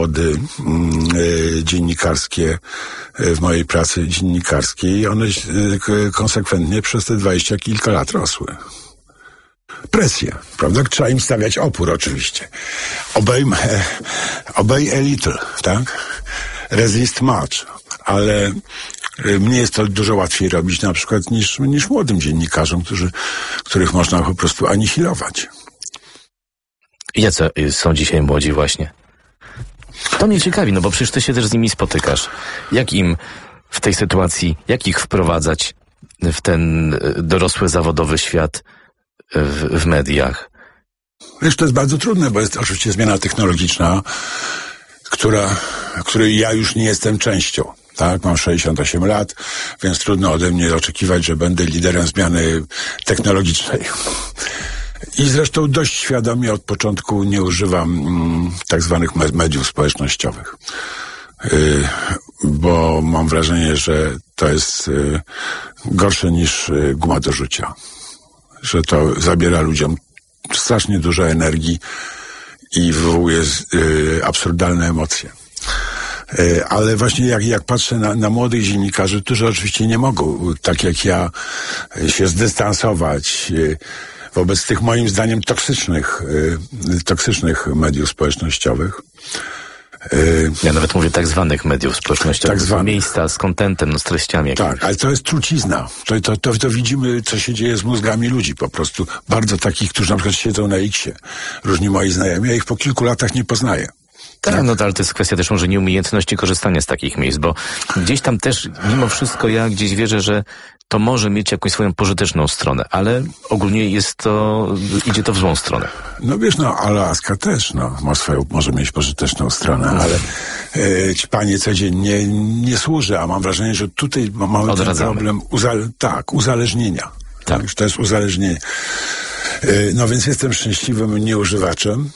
zawody dziennikarskie w mojej pracy dziennikarskiej i one konsekwentnie przez te 20 kilka lat rosły. Presja, prawda? Trzeba im stawiać opór oczywiście. Obey a little, tak? Resist much. Ale mnie jest to dużo łatwiej robić na przykład niż młodym dziennikarzom, których można po prostu anihilować. Jacy są dzisiaj młodzi właśnie? To mnie ciekawi, no bo przecież ty się też z nimi spotykasz. Jak im w tej sytuacji, jak ich wprowadzać w ten dorosły, zawodowy świat w mediach? Wiesz, to jest bardzo trudne, bo jest oczywiście zmiana technologiczna, której ja już nie jestem częścią. Tak, mam 68 lat, więc trudno ode mnie oczekiwać, że będę liderem zmiany technologicznej. I zresztą dość świadomie od początku nie używam tak zwanych mediów społecznościowych. Bo mam wrażenie, że to jest gorsze niż guma do rzucia. Że to zabiera ludziom strasznie dużo energii i wywołuje absurdalne emocje. Ale właśnie jak patrzę na młodych dziennikarzy, którzy oczywiście nie mogą, tak jak ja, się zdystansować wobec tych moim zdaniem toksycznych mediów społecznościowych. Ja nawet mówię tak zwanych mediów społecznościowych. Tak zwane miejsca z kontentem, z treściami. Tak, ale to jest trucizna. To widzimy, co się dzieje z mózgami ludzi po prostu. Bardzo takich, którzy na przykład siedzą na X-ie. Różni moi znajomi, ja ich po kilku latach nie poznaję. Tak, no ale to jest kwestia też może nieumiejętności korzystania z takich miejsc, bo gdzieś tam też, mimo wszystko ja gdzieś wierzę, że to może mieć jakąś swoją pożyteczną stronę, ale ogólnie idzie to w złą stronę. No wiesz, Alaska też, może mieć pożyteczną stronę, ale ćpanie codziennie nie służy, a mam wrażenie, że tutaj mamy ten problem uzależnienia. Tak. Już to jest uzależnienie. No więc jestem szczęśliwym nieużywaczem.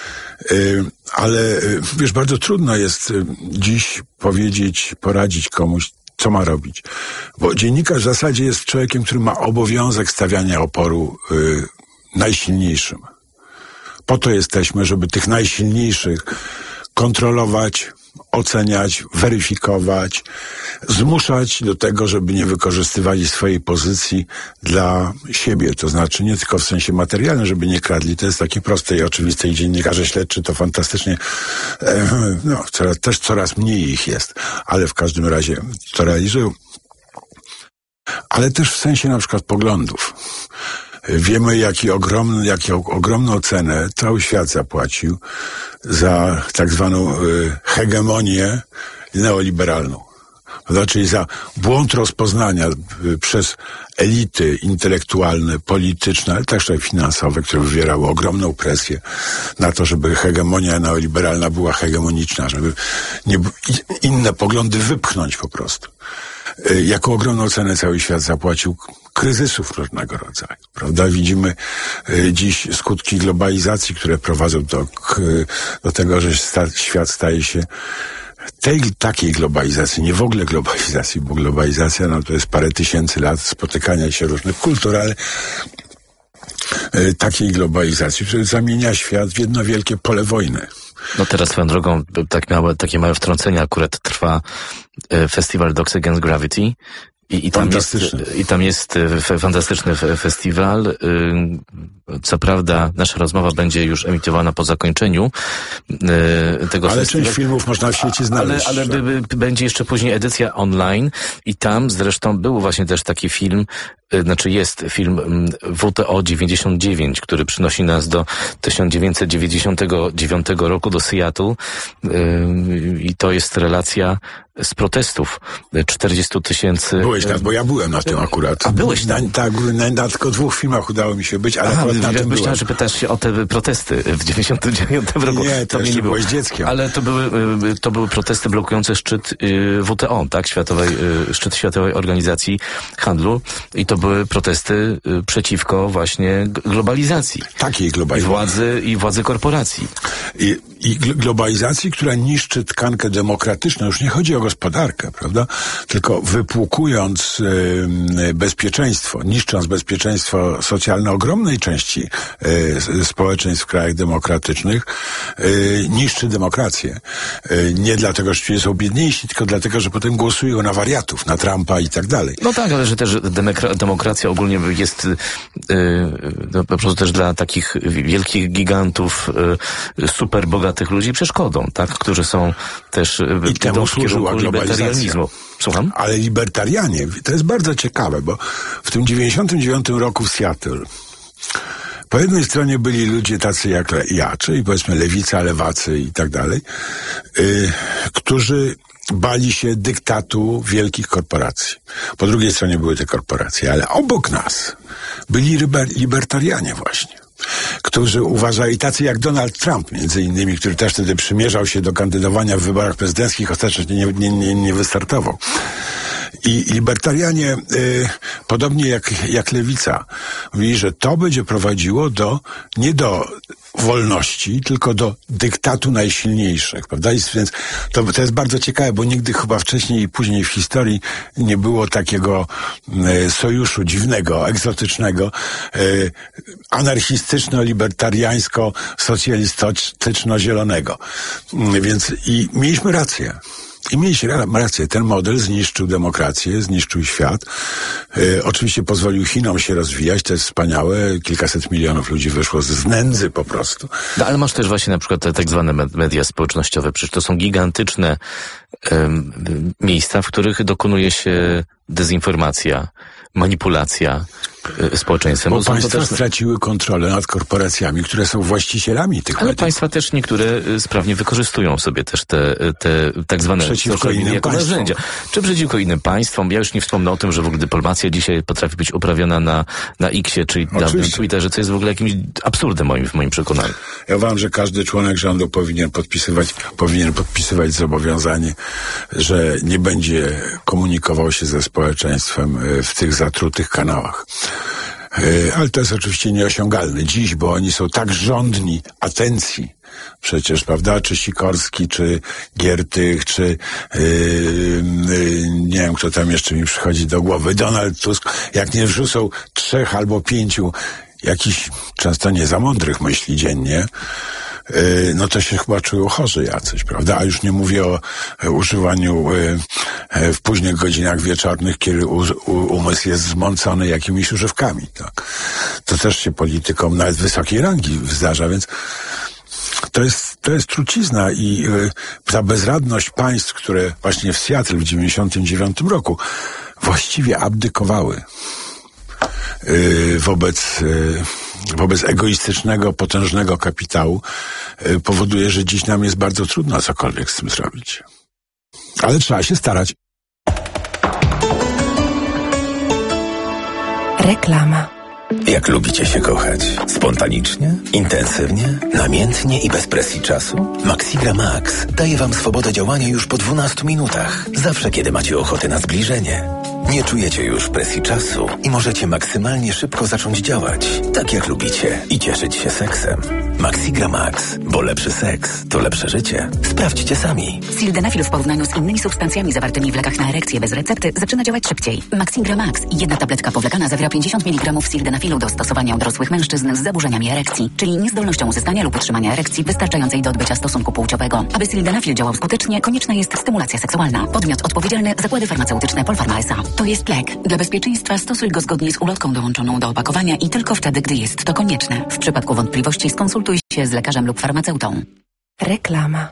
Ale wiesz, bardzo trudno jest dziś poradzić komuś, co ma robić. Bo dziennikarz w zasadzie jest człowiekiem, który ma obowiązek stawiania oporu najsilniejszym. Po to jesteśmy, żeby tych najsilniejszych kontrolować, oceniać, weryfikować, zmuszać do tego, żeby nie wykorzystywali swojej pozycji dla siebie. To znaczy nie tylko w sensie materialnym, żeby nie kradli. To jest takie proste i oczywiste i dziennikarze śledczy to fantastycznie, też coraz mniej ich jest, ale w każdym razie to realizują. Ale też w sensie na przykład poglądów. Wiemy, jaką ogromną cenę cały świat zapłacił za tak zwaną hegemonię neoliberalną. Znaczy za błąd rozpoznania przez elity intelektualne, polityczne, ale także finansowe, które wywierały ogromną presję na to, żeby hegemonia neoliberalna była hegemoniczna, żeby inne poglądy wypchnąć po prostu. Jaką ogromną cenę cały świat zapłacił kryzysów różnego rodzaju, prawda? Widzimy dziś skutki globalizacji, które prowadzą do tego, że świat staje się takiej globalizacji, nie w ogóle globalizacji, bo globalizacja to jest parę tysięcy lat spotykania się różnych kultur, ale takiej globalizacji, która zamienia świat w jedno wielkie pole wojny. No teraz swoją drogą takie małe wtrącenie, akurat trwa festiwal Dogs Against Gravity i tam jest fantastyczny festiwal. Co prawda nasza rozmowa będzie już emitowana po zakończeniu tego ale festiwalu. Część filmów można w sieci znaleźć. Ale będzie jeszcze później edycja online i tam zresztą był właśnie też taki film, jest film WTO 99, który przynosi nas do 1999 roku, do Seattle i to jest relacja z protestów 40 000. Byłeś tam, bo ja byłem na tym akurat. A byłeś tam? Tak, na tylko 2 filmach udało mi się być, ale myślałem, że pytasz się o te protesty w 99 roku. Nie, to mnie nie byłeś dzieckiem. Ale to były protesty blokujące szczyt WTO, tak? Szczyt Światowej Organizacji Handlu i to były protesty przeciwko właśnie globalizacji. Takiej globalizacji. I władzy korporacji. i globalizacji, która niszczy tkankę demokratyczną. Już nie chodzi o gospodarkę, prawda? Tylko wypłukując bezpieczeństwo, niszcząc bezpieczeństwo socjalne ogromnej części społeczeństw w krajach demokratycznych, niszczy demokrację. Nie dlatego, że ci są biedniejsi, tylko dlatego, że potem głosują na wariatów, na Trumpa i tak dalej. No tak, ale że też demokracja ogólnie jest po prostu też dla takich wielkich gigantów, super bogatych ludzi przeszkodą, tak? Którzy są też i temu służyła globalizacja. Słucham? Ale libertarianie, to jest bardzo ciekawe, bo w tym 99 roku w Seattle po jednej stronie byli ludzie tacy jak ja, czyli powiedzmy lewica, lewacy i tak dalej, którzy bali się dyktatu wielkich korporacji. Po drugiej stronie były te korporacje, ale obok nas byli libertarianie właśnie, którzy uważali, tacy jak Donald Trump między innymi, który też wtedy przymierzał się do kandydowania w wyborach prezydenckich, ostatecznie nie wystartował. I libertarianie, podobnie jak lewica, mówili, że to będzie prowadziło nie do wolności, tylko do dyktatu najsilniejszych, prawda? Więc to jest bardzo ciekawe, bo nigdy chyba wcześniej i później w historii nie było takiego sojuszu dziwnego, egzotycznego, anarchistyczno-libertariańsko-socjalistyczno-zielonego. Więc i mieliśmy rację. I mieliście rację, ten model zniszczył demokrację, zniszczył świat. Oczywiście pozwolił Chinom się rozwijać, to jest wspaniałe. Kilkaset milionów ludzi wyszło z nędzy po prostu. No, ale masz też właśnie na przykład te tak zwane media społecznościowe. Przecież to są gigantyczne miejsca, w których dokonuje się dezinformacja, manipulacja społeczeństwem. Bo państwa straciły kontrolę nad korporacjami, które są właścicielami tych mediów. Ale państwa też niektóre sprawnie wykorzystują sobie też te tak zwane przeciwko innym narzędzia. Czy przeciwko innym państwom? Ja już nie wspomnę o tym, że w ogóle dyplomacja dzisiaj potrafi być uprawiana na X-ie, czyli na Twitterze, co jest w ogóle jakimś absurdem w moim przekonaniu. Ja uważam, że każdy członek rządu powinien podpisywać zobowiązanie, że nie będzie komunikował się ze społeczeństwem w tych zatrutych kanałach. Ale to jest oczywiście nieosiągalne dziś, bo oni są tak żądni atencji. Przecież, prawda, czy Sikorski, czy Giertych, czy nie wiem, kto tam jeszcze mi przychodzi do głowy, Donald Tusk, jak nie wrzucą 3 albo 5 jakichś często nie za mądrych myśli dziennie, no to się chyba czują chorzy jacyś, prawda? A już nie mówię o używaniu w późnych godzinach wieczornych, kiedy umysł jest zmącony jakimiś używkami, tak? To też się politykom nawet wysokiej rangi zdarza, więc to jest trucizna i ta bezradność państw, które właśnie w Seattle w 99 roku właściwie abdykowały wobec egoistycznego, potężnego kapitału, powoduje, że dziś nam jest bardzo trudno cokolwiek z tym zrobić. Ale trzeba się starać. Reklama. Jak lubicie się kochać? Spontanicznie? Intensywnie? Namiętnie i bez presji czasu? Maxigra Max daje Wam swobodę działania już po 12 minutach. Zawsze, kiedy macie ochotę na zbliżenie. Nie czujecie już presji czasu i możecie maksymalnie szybko zacząć działać, tak jak lubicie i cieszyć się seksem. Maxigra Max, bo lepszy seks to lepsze życie. Sprawdźcie sami. Sildenafil w porównaniu z innymi substancjami zawartymi w lekach na erekcję bez recepty zaczyna działać szybciej. Maxigra Max, jedna tabletka powlekana zawiera 50 mg sildenafilu do stosowania u dorosłych mężczyzn z zaburzeniami erekcji, czyli niezdolnością uzyskania lub utrzymania erekcji wystarczającej do odbycia stosunku płciowego. Aby sildenafil działał skutecznie, konieczna jest stymulacja seksualna. Podmiot odpowiedzialny - zakłady farmaceutyczne Polpharma S.A. To jest lek. Dla bezpieczeństwa stosuj go zgodnie z ulotką dołączoną do opakowania i tylko wtedy, gdy jest to konieczne. W przypadku wątpliwości skonsultuj się z lekarzem lub farmaceutą. Reklama.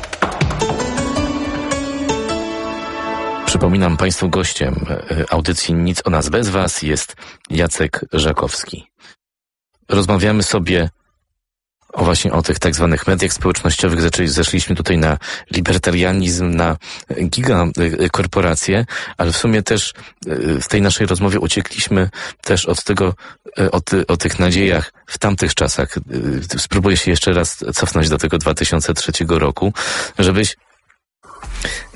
Przypominam Państwu, gościem audycji Nic o nas bez Was jest Jacek Żakowski. Rozmawiamy sobie właśnie o tych tak zwanych mediach społecznościowych. Zeszliśmy tutaj na libertarianizm, na gigakorporacje, ale w sumie też w tej naszej rozmowie uciekliśmy też od tego, o tych nadziejach w tamtych czasach. Spróbuję się jeszcze raz cofnąć do tego 2003 roku, żebyś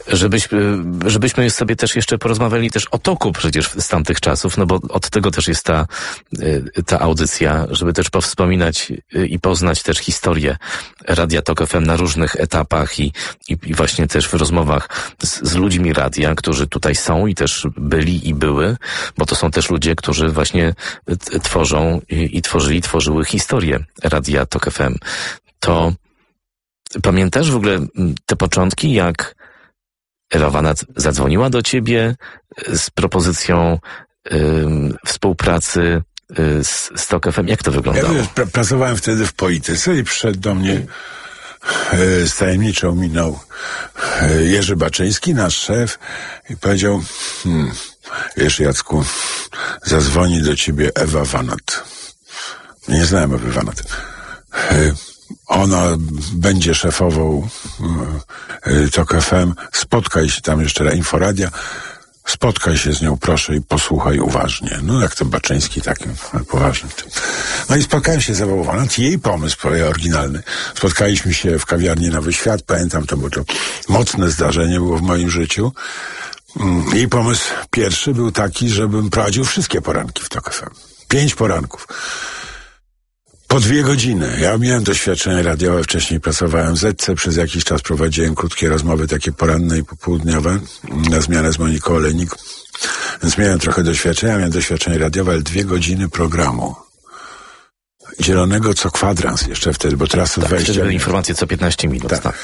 żebyśmy sobie też jeszcze porozmawiali też o toku przecież z tamtych czasów, no bo od tego też jest ta audycja, żeby też powspominać i poznać też historię Radia Tok FM na różnych etapach i właśnie też w rozmowach z ludźmi radia, którzy tutaj są i też byli i były, bo to są też ludzie, którzy właśnie tworzą i tworzyły historię Radia Tok FM. To pamiętasz w ogóle te początki, jak Ewa Wanat zadzwoniła do ciebie z propozycją współpracy z Tok FM? Jak to wyglądało? Ja pracowałem wtedy w polityce i przyszedł do mnie z tajemniczą miną Jerzy Baczyński, nasz szef, i powiedział: wiesz, Jacku, zadzwoni do ciebie Ewa Wanat. Nie znałem Ewy Wanat. Ona będzie szefową Tok FM. Spotkaj się tam jeszcze, Inforadia. Spotkaj się z nią, proszę, i posłuchaj uważnie. No, jak to Baczyński takim poważnym. No i spotkałem się z Ewą Wanat. Jej pomysł oryginalny. Spotkaliśmy się w kawiarni Nowy Świat. Pamiętam, to było to mocne zdarzenie było w moim życiu. Jej pomysł pierwszy był taki, żebym prowadził wszystkie poranki w Tok FM. 5 poranków. Po 2 godziny. Ja miałem doświadczenie radiowe, wcześniej pracowałem w Zetce, przez jakiś czas prowadziłem krótkie rozmowy, takie poranne i popołudniowe, na zmianę z Moniką Olejnik. Więc miałem trochę doświadczenia, miałem doświadczenie radiowe, ale 2 godziny programu. Dzielonego co kwadrans jeszcze wtedy, bo teraz to 20 minut. Wtedy informacje co 15 minut. Tak.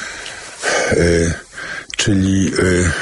Czyli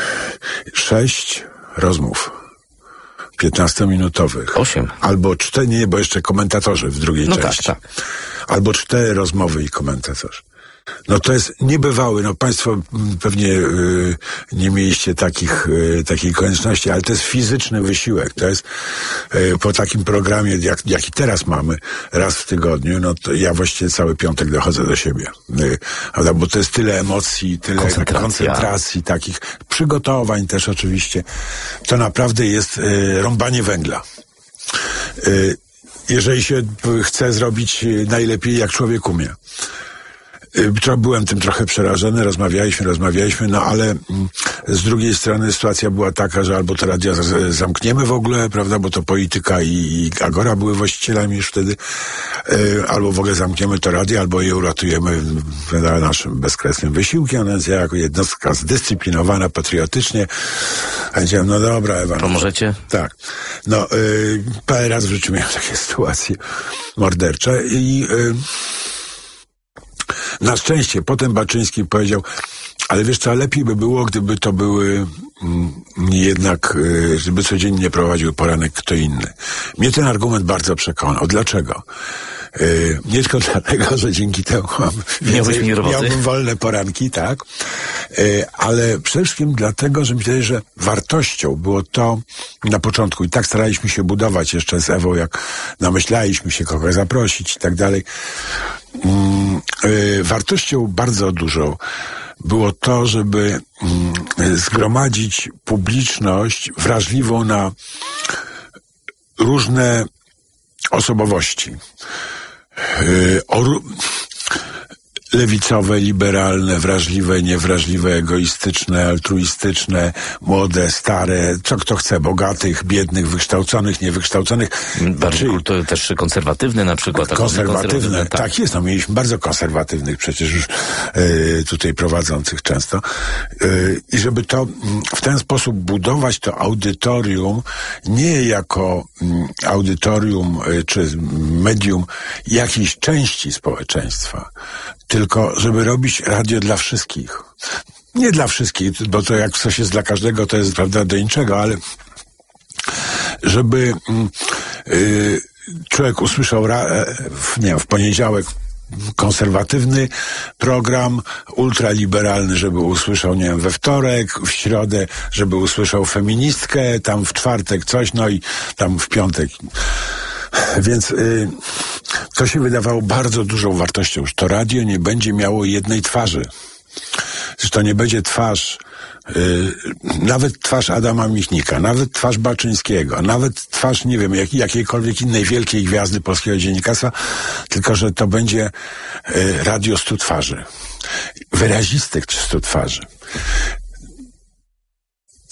6 rozmów. 15-minutowych. 8. Albo 4, nie, bo jeszcze komentatorzy w drugiej części. Tak. Albo 4 rozmowy i komentatorzy. No to jest niebywały, no państwo pewnie nie mieliście takiej konieczności, ale to jest fizyczny wysiłek. To jest po takim programie, jaki teraz mamy, raz w tygodniu, no to ja właściwie cały piątek dochodzę do siebie. Bo to jest tyle emocji, tyle koncentracji, takich przygotowań też oczywiście. To naprawdę jest rąbanie węgla. Jeżeli się chce zrobić najlepiej, jak człowiek umie. Byłem tym trochę przerażony, rozmawialiśmy, no ale z drugiej strony sytuacja była taka, że albo to radio zamkniemy w ogóle, prawda, bo to Polityka i Agora były właścicielami już wtedy, albo w ogóle zamkniemy to radio, albo je uratujemy naszym bezkresnym wysiłkiem, więc ja jako jednostka zdyscyplinowana patriotycznie powiedziałem: no dobra, Ewa. Pomożecie? Tak. No, parę razy w życiu miałem takie sytuacje mordercze i na szczęście potem Baczyński powiedział: ale wiesz co, lepiej by było, gdyby to były jednak, żeby codziennie prowadził poranek kto inny. Mnie ten argument bardzo przekonał. Dlaczego? Nie tylko dlatego, że dzięki temu miałbym wolne poranki, tak, ale przede wszystkim dlatego, że myślę, że wartością było to na początku, i tak staraliśmy się budować jeszcze z Ewą, jak namyślaliśmy się, kogo zaprosić i tak dalej. Wartością bardzo dużą było to, żeby zgromadzić publiczność wrażliwą na różne osobowości. Lewicowe, liberalne, wrażliwe, niewrażliwe, egoistyczne, altruistyczne, młode, stare, co kto chce, bogatych, biednych, wykształconych, niewykształconych. Bardziej też konserwatywne na przykład. Konserwatywne, tak jest. No, mieliśmy bardzo konserwatywnych przecież już tutaj prowadzących często. I żeby to w ten sposób budować to audytorium nie jako audytorium czy medium jakiejś części społeczeństwa, tylko żeby robić radio dla wszystkich. Nie dla wszystkich, bo to jak coś jest dla każdego, to jest, prawda, do niczego, ale żeby człowiek usłyszał w poniedziałek konserwatywny program, ultraliberalny, żeby usłyszał, nie wiem, we wtorek, w środę, żeby usłyszał feministkę, tam w czwartek coś, no i tam w piątek. Więc to się wydawało bardzo dużą wartością, że to radio nie będzie miało jednej twarzy. Że to nie będzie twarz, nawet twarz Adama Michnika, nawet twarz Baczyńskiego, nawet twarz, nie wiem, jakiejkolwiek innej wielkiej gwiazdy polskiego dziennikarstwa, tylko że to będzie radio 100 twarzy. Wyrazistych 100 twarzy.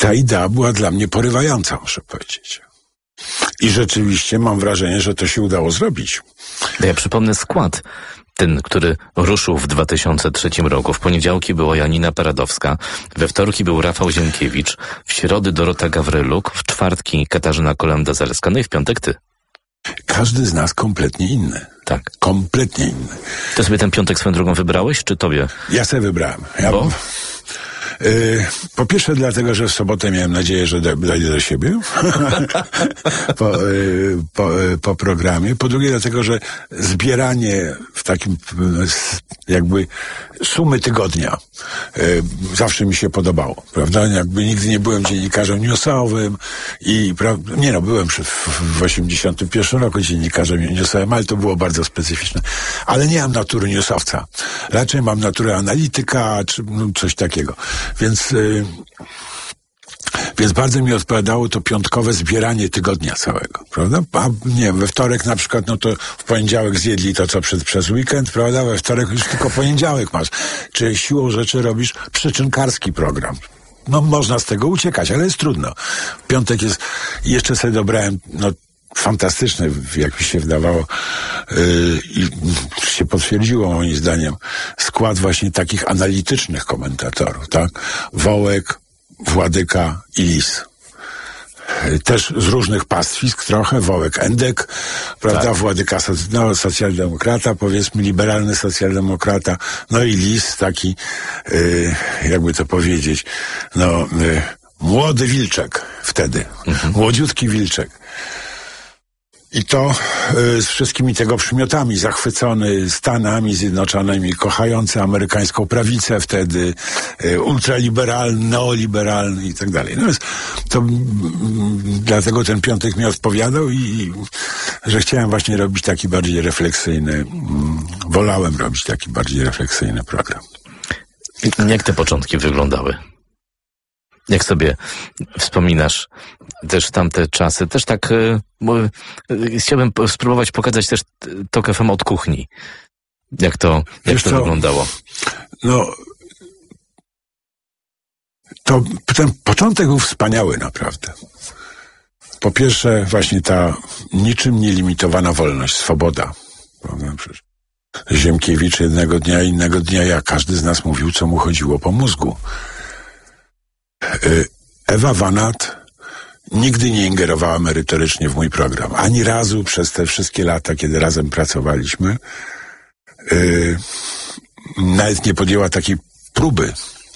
ta idea była dla mnie porywająca, muszę powiedzieć. I rzeczywiście mam wrażenie, że to się udało zrobić. Ja przypomnę skład. Ten, który ruszył w 2003 roku. W poniedziałki była Janina Paradowska, we wtorki był Rafał Ziemkiewicz, w środy Dorota Gawryluk, w czwartki Katarzyna Kolenda-Zalewska, no i w piątek ty. Każdy z nas kompletnie inny. Tak. Kompletnie inny. To sobie ten piątek swoją drogą wybrałeś, czy tobie? Ja sobie wybrałem. Bo? Po pierwsze dlatego, że w sobotę miałem nadzieję, że dojdę do siebie po programie. Po drugie dlatego, że zbieranie w takim jakby sumy tygodnia zawsze mi się podobało, prawda? Jakby nigdy nie byłem dziennikarzem newsowym i byłem w 81 roku dziennikarzem newsowym, ale to było bardzo specyficzne. Ale nie mam natury newsowca. Raczej mam naturę analityka, czy coś takiego. Więc bardzo mi odpowiadało to piątkowe zbieranie tygodnia całego, prawda? A nie wiem, we wtorek na przykład, no to w poniedziałek zjedli to, co przez weekend, prawda? We wtorek już tylko poniedziałek masz. Czy siłą rzeczy robisz przyczynkarski program? No można z tego uciekać, ale jest trudno. W piątek jest, jeszcze sobie dobrałem, fantastyczny, jak mi się wydawało, i się potwierdziło moim zdaniem, skład właśnie takich analitycznych komentatorów, tak? Wołek, Władyka i Lis. Też z różnych pastwisk trochę. Wołek Endek, prawda? Tak. Władyka socjaldemokrata, powiedzmy liberalny socjaldemokrata. No i Lis taki, jakby to powiedzieć, młody wilczek wtedy. Młodziutki wilczek. I to z wszystkimi tego przymiotami, zachwycony Stanami Zjednoczonymi, kochający amerykańską prawicę wtedy, ultraliberalny, neoliberalny i tak dalej. No więc to dlatego ten piątek mi odpowiadał i że chciałem właśnie robić taki bardziej refleksyjny, wolałem robić taki bardziej refleksyjny program. Jak te początki wyglądały? Jak sobie wspominasz też tamte czasy, też tak chciałbym spróbować pokazać też TOK FM od kuchni. Jak to wyglądało? Ten początek był wspaniały naprawdę. Po pierwsze właśnie ta niczym nielimitowana wolność, swoboda. Ziemkiewicz jednego dnia, innego dnia ja. Każdy z nas mówił, co mu chodziło po mózgu. Ewa Wanat nigdy nie ingerowała merytorycznie w mój program. Ani razu przez te wszystkie lata, kiedy razem pracowaliśmy, nawet nie podjęła takiej próby,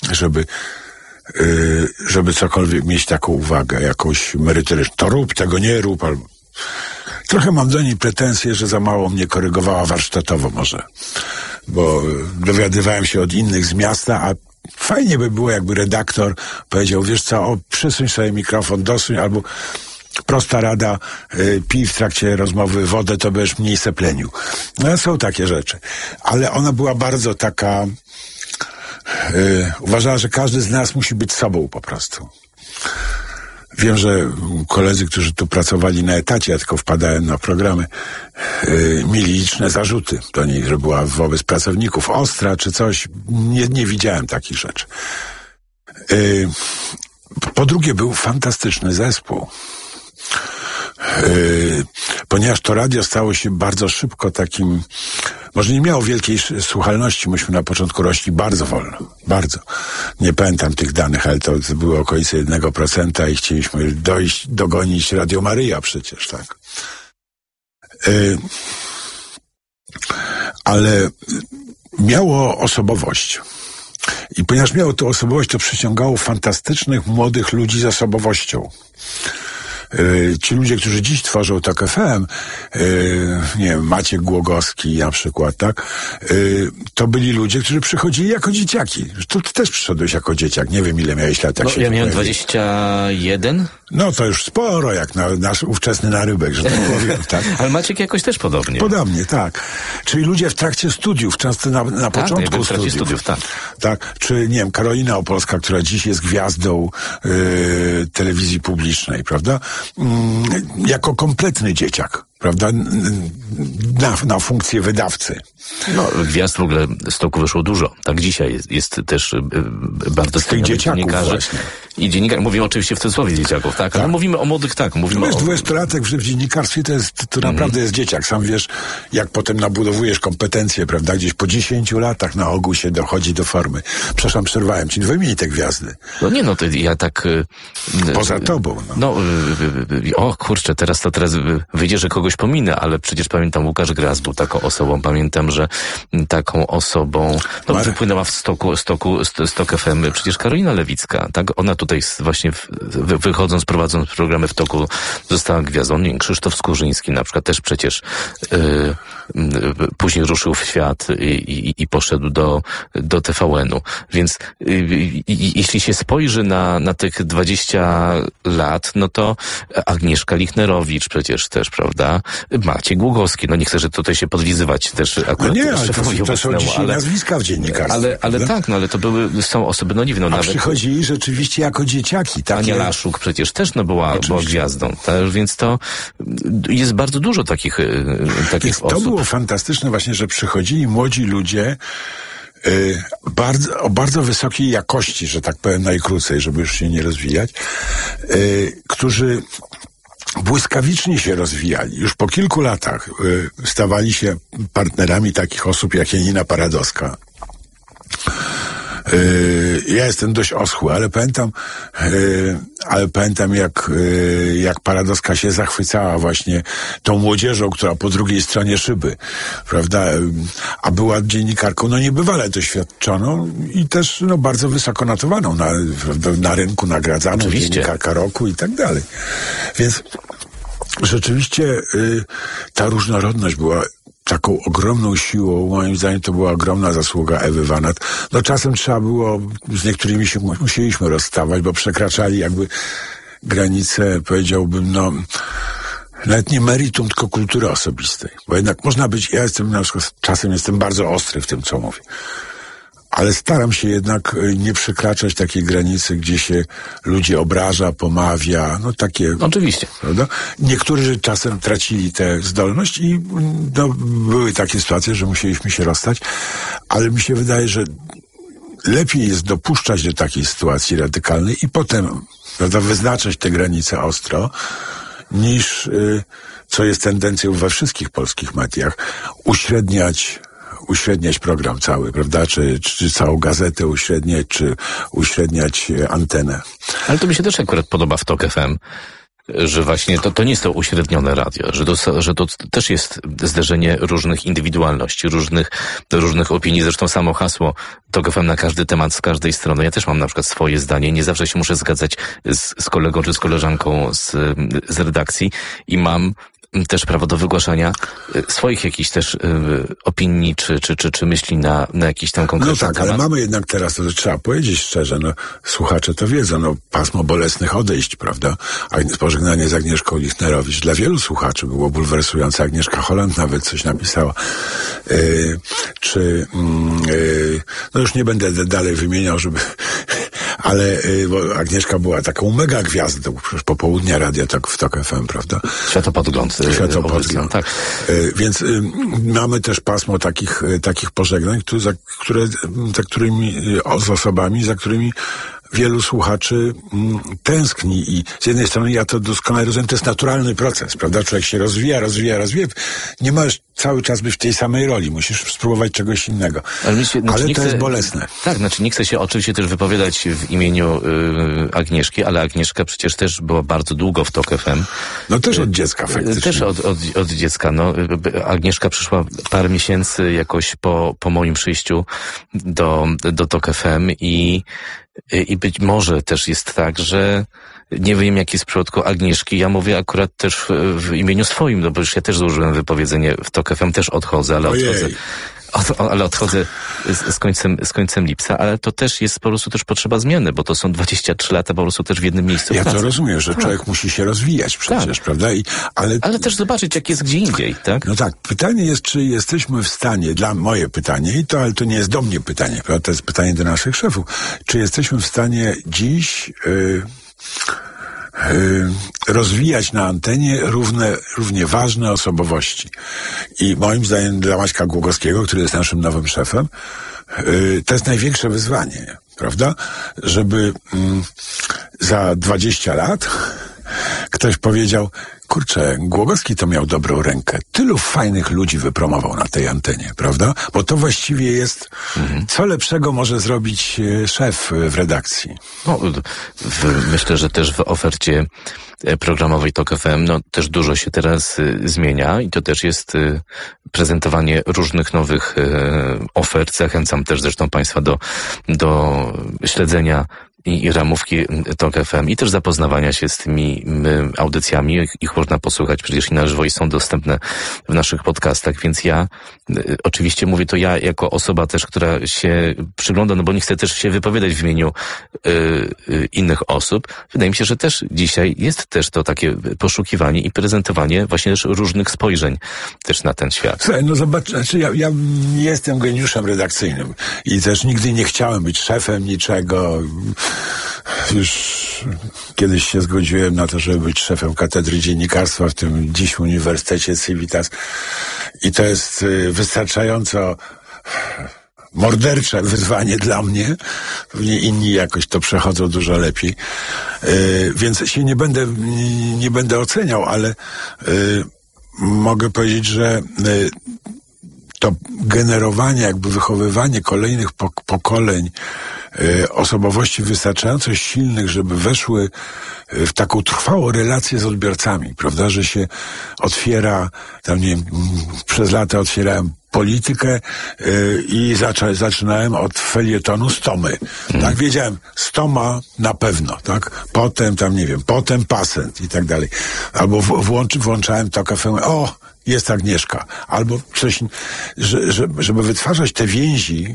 żeby cokolwiek mieć taką uwagę, jakąś merytoryczną. To rób, tego nie rób. Albo... Trochę mam do niej pretensje, że za mało mnie korygowała warsztatowo może. Bo dowiadywałem się od innych z miasta, a fajnie by było, jakby redaktor powiedział, wiesz co, przysuń sobie mikrofon, dosuń, albo prosta rada, pij w trakcie rozmowy wodę, to będziesz mniej seplenił. No są takie rzeczy. Ale ona była bardzo taka, uważała, że każdy z nas musi być sobą po prostu. Wiem, że koledzy, którzy tu pracowali na etacie, ja tylko wpadałem na programy, mieli liczne zarzuty do niej, że była wobec pracowników ostra czy coś. Nie widziałem takich rzeczy. Po drugie, był fantastyczny zespół. Ponieważ to radio stało się bardzo szybko takim, może nie miało wielkiej słuchalności, myśmy na początku rośli bardzo wolno, bardzo. Nie pamiętam tych danych, ale to były okolice 1% i chcieliśmy dogonić Radio Maryja przecież, tak. Ale miało osobowość. I ponieważ miało tę osobowość, to przyciągało fantastycznych, młodych ludzi z osobowością. Ci ludzie, którzy dziś tworzą TOK FM, nie wiem, Maciek Głogowski na przykład, tak? To byli ludzie, którzy przychodzili jako dzieciaki. Ty też przyszedłeś jako dzieciak. Nie wiem, ile miałeś lat. Jak się ja miałem 21. No to już sporo, jak nasz ówczesny narybek, że tak powiem, tak? Ale Maciek jakoś też podobnie. Podobnie, tak. Czyli ludzie w trakcie studiów, często na początku studiów. Tak. Czy, nie wiem, Karolina Opolska, która dziś jest gwiazdą telewizji publicznej, prawda? Jako kompletny dzieciak, prawda? Na funkcję wydawcy. No, gwiazd w ogóle z TOK-u wyszło dużo. Tak dzisiaj jest też bardzo tych dzieciaków dziennikarzy. Właśnie. I dziennikarz, mówimy oczywiście w cudzysłowie dzieciaków, tak? Ale mówimy o młodych, tak. Mówimy o 20-latek w dziennikarstwie to naprawdę jest dzieciak. Sam wiesz, jak potem nabudowujesz kompetencje, prawda? Gdzieś po 10 latach na ogół się dochodzi do formy. Przepraszam, przerwałem ci. Wymień te gwiazdy. No nie, no to ja tak... Poza tobą. O kurczę, teraz wyjdzie, że kogoś pominę, ale przecież pamiętam, Łukasz Gras był taką osobą. Pamiętam, że taką osobą wypłynęła w Stok FM przecież Karolina Lewicka, tak? Ona tutaj właśnie prowadząc programy w Toku została gwiazdą. Krzysztof Skurzyński na przykład też przecież później ruszył w świat i poszedł do TVN-u. Więc jeśli się spojrzy na tych 20 lat, no to Agnieszka Lichnerowicz przecież też, prawda? Maciej Głogowski, no nie chcę, że tutaj się podlizywać też akurat. No nie, ale to są dzisiaj nazwiska w dziennikarstwie. Ale tak, no ale to są osoby, no nie wiem, no nawet... przychodzili rzeczywiście jako dzieciaki. Ania Laszuk przecież też była gwiazdą, tak? Więc to jest bardzo dużo takich osób. To było fantastyczne właśnie, że przychodzili młodzi ludzie o bardzo wysokiej jakości, że tak powiem najkrócej, żeby już się nie rozwijać, którzy błyskawicznie się rozwijali. Już po kilku latach stawali się partnerami takich osób jak Janina Paradowska. Ja jestem dość oschły, ale pamiętam jak Paradowska się zachwycała właśnie tą młodzieżą, która po drugiej stronie szyby, prawda? A była dziennikarką, niebywale doświadczoną i też, bardzo wysoko notowaną na rynku, nagradzaną, oczywiście. Dziennikarka roku i tak dalej. Więc rzeczywiście ta różnorodność była taką ogromną siłą. Moim zdaniem to była ogromna zasługa Ewy Wanat. Czasem trzeba było, z niektórymi się musieliśmy rozstawać, bo przekraczali jakby granice, powiedziałbym, nawet nie meritum, tylko kultury osobistej. Bo jednak można być, ja na przykład czasem jestem bardzo ostry w tym, co mówię. Ale staram się jednak nie przekraczać takiej granicy, gdzie się ludzi obraża, pomawia, takie... Oczywiście. Prawda? Niektórzy czasem tracili tę zdolność i były takie sytuacje, że musieliśmy się rozstać, ale mi się wydaje, że lepiej jest dopuszczać do takiej sytuacji radykalnej i potem, prawda, wyznaczać te granice ostro, niż, co jest tendencją we wszystkich polskich mediach, uśredniać program cały, prawda? Czy całą gazetę uśredniać, czy uśredniać antenę. Ale to mi się też akurat podoba w Tok FM, że właśnie to nie jest to uśrednione radio, że to też jest zderzenie różnych indywidualności, różnych opinii. Zresztą samo hasło Tok FM na każdy temat z każdej strony. Ja też mam na przykład swoje zdanie. Nie zawsze się muszę zgadzać z kolegą czy z koleżanką z redakcji i mam też prawo do wygłaszania swoich jakichś też opinii czy myśli na jakiś tam konkretny temat. Ale mamy jednak teraz, to trzeba powiedzieć szczerze, słuchacze to wiedzą, pasmo bolesnych odejść, prawda? Pożegnanie z Agnieszką Lichnerowicz dla wielu słuchaczy było bulwersujące. Agnieszka Holland nawet coś napisała. Już nie będę dalej wymieniał, żeby... Ale bo Agnieszka była taką mega gwiazdą, przecież popołudnia radia w Tok FM, prawda? Światopodgląd, tak. Więc mamy też pasmo takich pożegnań, z osobami, za którymi wielu słuchaczy tęskni i z jednej strony ja to doskonale rozumiem, to jest naturalny proces, prawda? Człowiek się rozwija. Nie możesz cały czas być w tej samej roli, musisz spróbować czegoś innego. Ale to jest bolesne. Tak, nie chcę się oczywiście też wypowiadać w imieniu Agnieszki, ale Agnieszka przecież też była bardzo długo w Tok FM. Też od dziecka faktycznie. Też od dziecka, Agnieszka przyszła parę miesięcy jakoś po moim przyjściu do Tok FM i być może też jest tak, że nie wiem, jaki jest w przypadku Agnieszki. Ja mówię akurat też w imieniu swoim, bo już ja też złożyłem wypowiedzenie w Tok FM, też odchodzę, ale odchodzę z końcem lipca, ale to też jest po prostu też potrzeba zmiany, bo to są 23 lata po prostu też w jednym miejscu pracy. Ja to rozumiem, że człowiek musi się rozwijać przecież, prawda? Ale też zobaczyć, jak jest gdzie indziej, tak? Pytanie jest, czy jesteśmy w stanie, moje pytanie, ale to nie jest do mnie pytanie, prawda? To jest pytanie do naszych szefów. Czy jesteśmy w stanie dziś rozwijać na antenie równie ważne osobowości. I moim zdaniem dla Maćka Głogowskiego, który jest naszym nowym szefem, to jest największe wyzwanie, prawda? Żeby za 20 lat ktoś powiedział, kurczę, Głogowski to miał dobrą rękę. Tylu fajnych ludzi wypromował na tej antenie, prawda? Bo to właściwie jest, co lepszego może zrobić szef w redakcji. No, myślę, że też w ofercie programowej TOK FM, też dużo się teraz zmienia i to też jest prezentowanie różnych nowych ofert. Zachęcam też zresztą Państwa do śledzenia i ramówki TOK FM i też zapoznawania się z tymi audycjami. Ich można posłuchać przecież i na żywo i są dostępne w naszych podcastach, więc ja oczywiście mówię to ja jako osoba też, która się przygląda, bo nie chcę też się wypowiadać w imieniu innych osób. Wydaje mi się, że też dzisiaj jest też to takie poszukiwanie i prezentowanie właśnie też różnych spojrzeń też na ten świat. Słuchaj, zobacz, ja nie jestem geniuszem redakcyjnym i też nigdy nie chciałem być szefem niczego. Już kiedyś się zgodziłem na to, żeby być szefem katedry dziennikarstwa w tym dziś Uniwersytecie Civitas i to jest wystarczająco mordercze wyzwanie dla mnie. Pewnie inni jakoś to przechodzą dużo lepiej. Więc się nie będę oceniał, ale mogę powiedzieć, że to generowanie, jakby wychowywanie kolejnych pokoleń osobowości wystarczająco silnych, żeby weszły w taką trwałą relację z odbiorcami, prawda, że się otwiera, tam nie wiem, przez lata otwierałem politykę i zaczynałem od felietonu Stomy. Tak, wiedziałem, Stoma na pewno, tak, potem tam nie wiem, potem Pasent i tak dalej. Albo włączałem TOK FM, jest Agnieszka. Albo coś, żeby wytwarzać te więzi,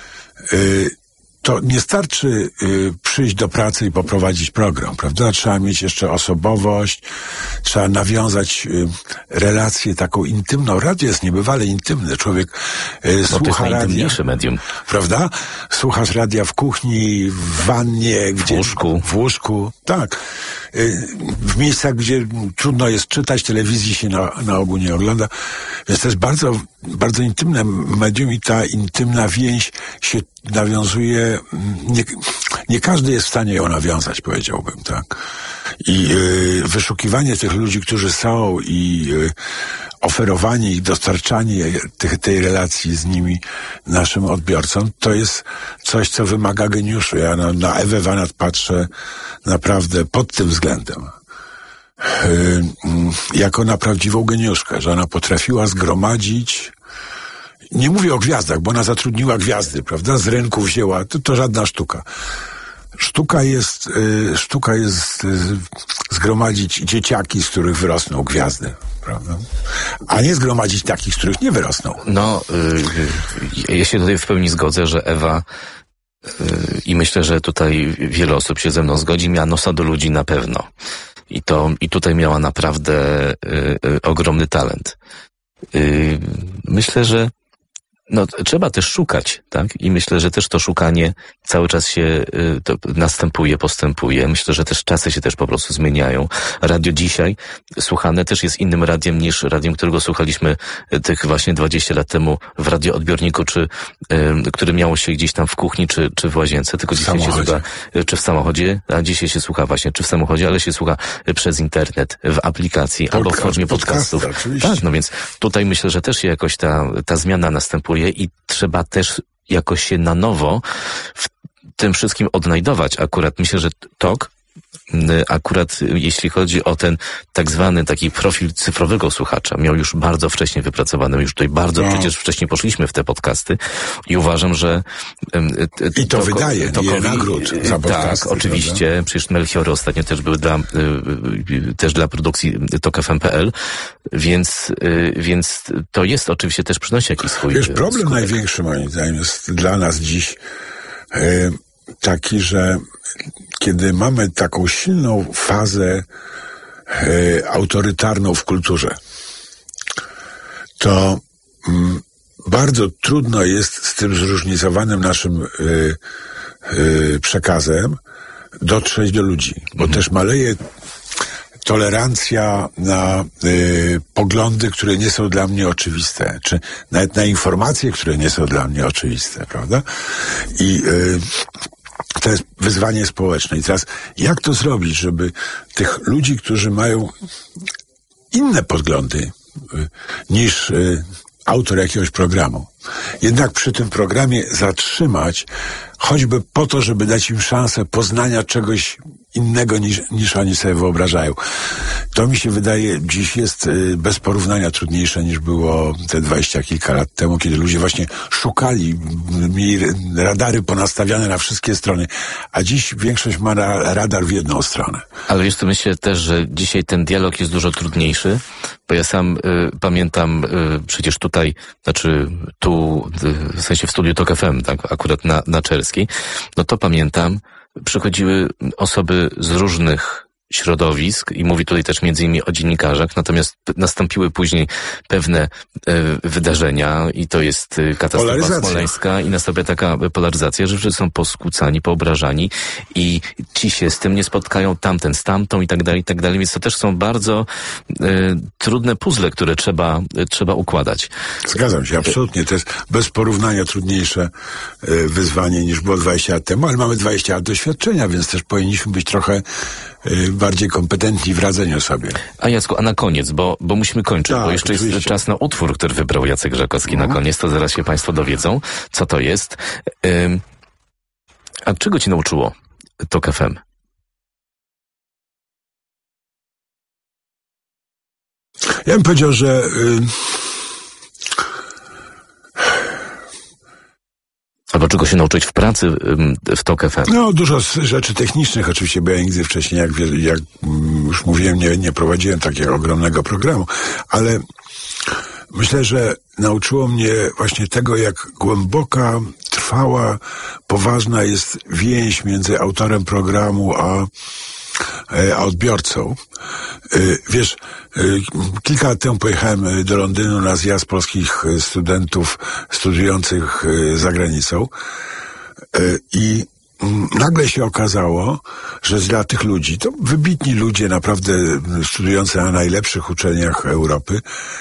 to nie starczy przyjść do pracy i poprowadzić program, prawda? Trzeba mieć jeszcze osobowość, trzeba nawiązać relację taką intymną. Radio jest niebywale intymne. Człowiek słucha radia. Najintymniejsze medium. Prawda? Słuchasz radia w kuchni, w wannie, w łóżku. Tak. W miejscach, gdzie trudno jest czytać, telewizji się na ogół nie ogląda. Więc to jest bardzo, bardzo intymne medium i ta intymna więź się nawiązuje, nie każdy jest w stanie ją nawiązać, powiedziałbym, tak. I wyszukiwanie tych ludzi, którzy są i oferowanie i dostarczanie tej relacji z nimi naszym odbiorcom, to jest coś, co wymaga geniuszu. Ja na Ewę Wanat patrzę naprawdę pod tym względem. Jako na prawdziwą geniuszkę, że ona potrafiła zgromadzić. Nie mówię o gwiazdach, bo ona zatrudniła gwiazdy, prawda? Z rynku wzięła, to żadna sztuka. Sztuka jest zgromadzić dzieciaki, z których wyrosną gwiazdy, prawda? A nie zgromadzić takich, z których nie wyrosną. Ja się tutaj w pełni zgodzę, że Ewa i myślę, że tutaj wiele osób się ze mną zgodzi, miała nosa do ludzi na pewno. I tutaj miała naprawdę ogromny talent. Myślę, że trzeba też szukać, tak? I myślę, że też to szukanie cały czas się postępuje. Myślę, że też czasy się też po prostu zmieniają. Radio dzisiaj słuchane też jest innym radiem niż radiem, którego słuchaliśmy tych właśnie 20 lat temu w radioodbiorniku, które miało się gdzieś tam w kuchni, czy w łazience, tylko dzisiaj się słucha, czy w samochodzie, a dzisiaj się słucha właśnie, czy w samochodzie, ale się słucha przez internet, w aplikacji, albo w formie podcastów. Tak, więc tutaj myślę, że też się jakoś ta zmiana następuje i trzeba też jakoś się na nowo w tym wszystkim odnajdować. Akurat myślę, że TOK, akurat jeśli chodzi o ten tak zwany taki profil cyfrowego słuchacza, miał już bardzo wcześnie wypracowany, już tutaj bardzo przecież wcześniej poszliśmy w te podcasty i uważam, że i to wydaje nagród za podcasty. Tak, oczywiście. Prawda? Przecież Melchiory ostatnio też były też dla produkcji TOK FM.pl, więc to jest oczywiście też przynosi jakiś swój problem skutek. Największy moim zdaniem jest dla nas dziś taki, że kiedy mamy taką silną fazę autorytarną w kulturze, to bardzo trudno jest z tym zróżnicowanym naszym przekazem dotrzeć do ludzi, bo też maleje tolerancja na poglądy, które nie są dla mnie oczywiste, czy nawet na informacje, które nie są dla mnie oczywiste, prawda? I To jest wyzwanie społeczne. I teraz jak to zrobić, żeby tych ludzi, którzy mają inne poglądy niż autor jakiegoś programu, jednak przy tym programie zatrzymać, choćby po to, żeby dać im szansę poznania czegoś innego niż oni sobie wyobrażają. To mi się wydaje dziś jest bez porównania trudniejsze niż było te 20 kilka lat temu, kiedy ludzie właśnie szukali, mieli radary ponastawiane na wszystkie strony, a dziś większość ma radar w jedną stronę. Ale wiesz, to myślę też, że dzisiaj ten dialog jest dużo trudniejszy, bo ja sam pamiętam przecież tutaj, znaczy tu, w sensie w studiu TOK FM, tak, akurat na Czerskiej, no to pamiętam, przychodziły osoby z różnych środowisk i mówi tutaj też między innymi o dziennikarzach, natomiast nastąpiły później pewne wydarzenia i to jest katastrofa smoleńska i nastąpiła taka polaryzacja, że wszyscy są poskłócani, poobrażani i ci się z tym nie spotkają, tamten z tamtą i tak dalej, więc to też są bardzo trudne puzzle, które trzeba układać. Zgadzam się, absolutnie. To jest bez porównania trudniejsze wyzwanie niż było 20 lat temu, ale mamy 20 lat doświadczenia, więc też powinniśmy być trochę bardziej kompetentni w radzeniu sobie. A Jacku, a na koniec, bo musimy kończyć, tak, bo jeszcze oczywiście jest czas na utwór, który wybrał Jacek Żakowski na koniec, to zaraz się Państwo dowiedzą, co to jest. A czego Cię nauczyło TOK FM? Ja bym powiedział, że albo czego się nauczyć w pracy w TOK FM? No, dużo rzeczy technicznych oczywiście, bo ja nigdy wcześniej, jak już mówiłem, nie prowadziłem takiego ogromnego programu, ale myślę, że nauczyło mnie właśnie tego, jak głęboka, trwała, poważna jest więź między autorem programu a odbiorcą. Wiesz, kilka lat temu pojechałem do Londynu na zjazd polskich studentów studiujących za granicą i nagle się okazało, że dla tych ludzi, to wybitni ludzie, naprawdę studiujący na najlepszych uczelniach Europy,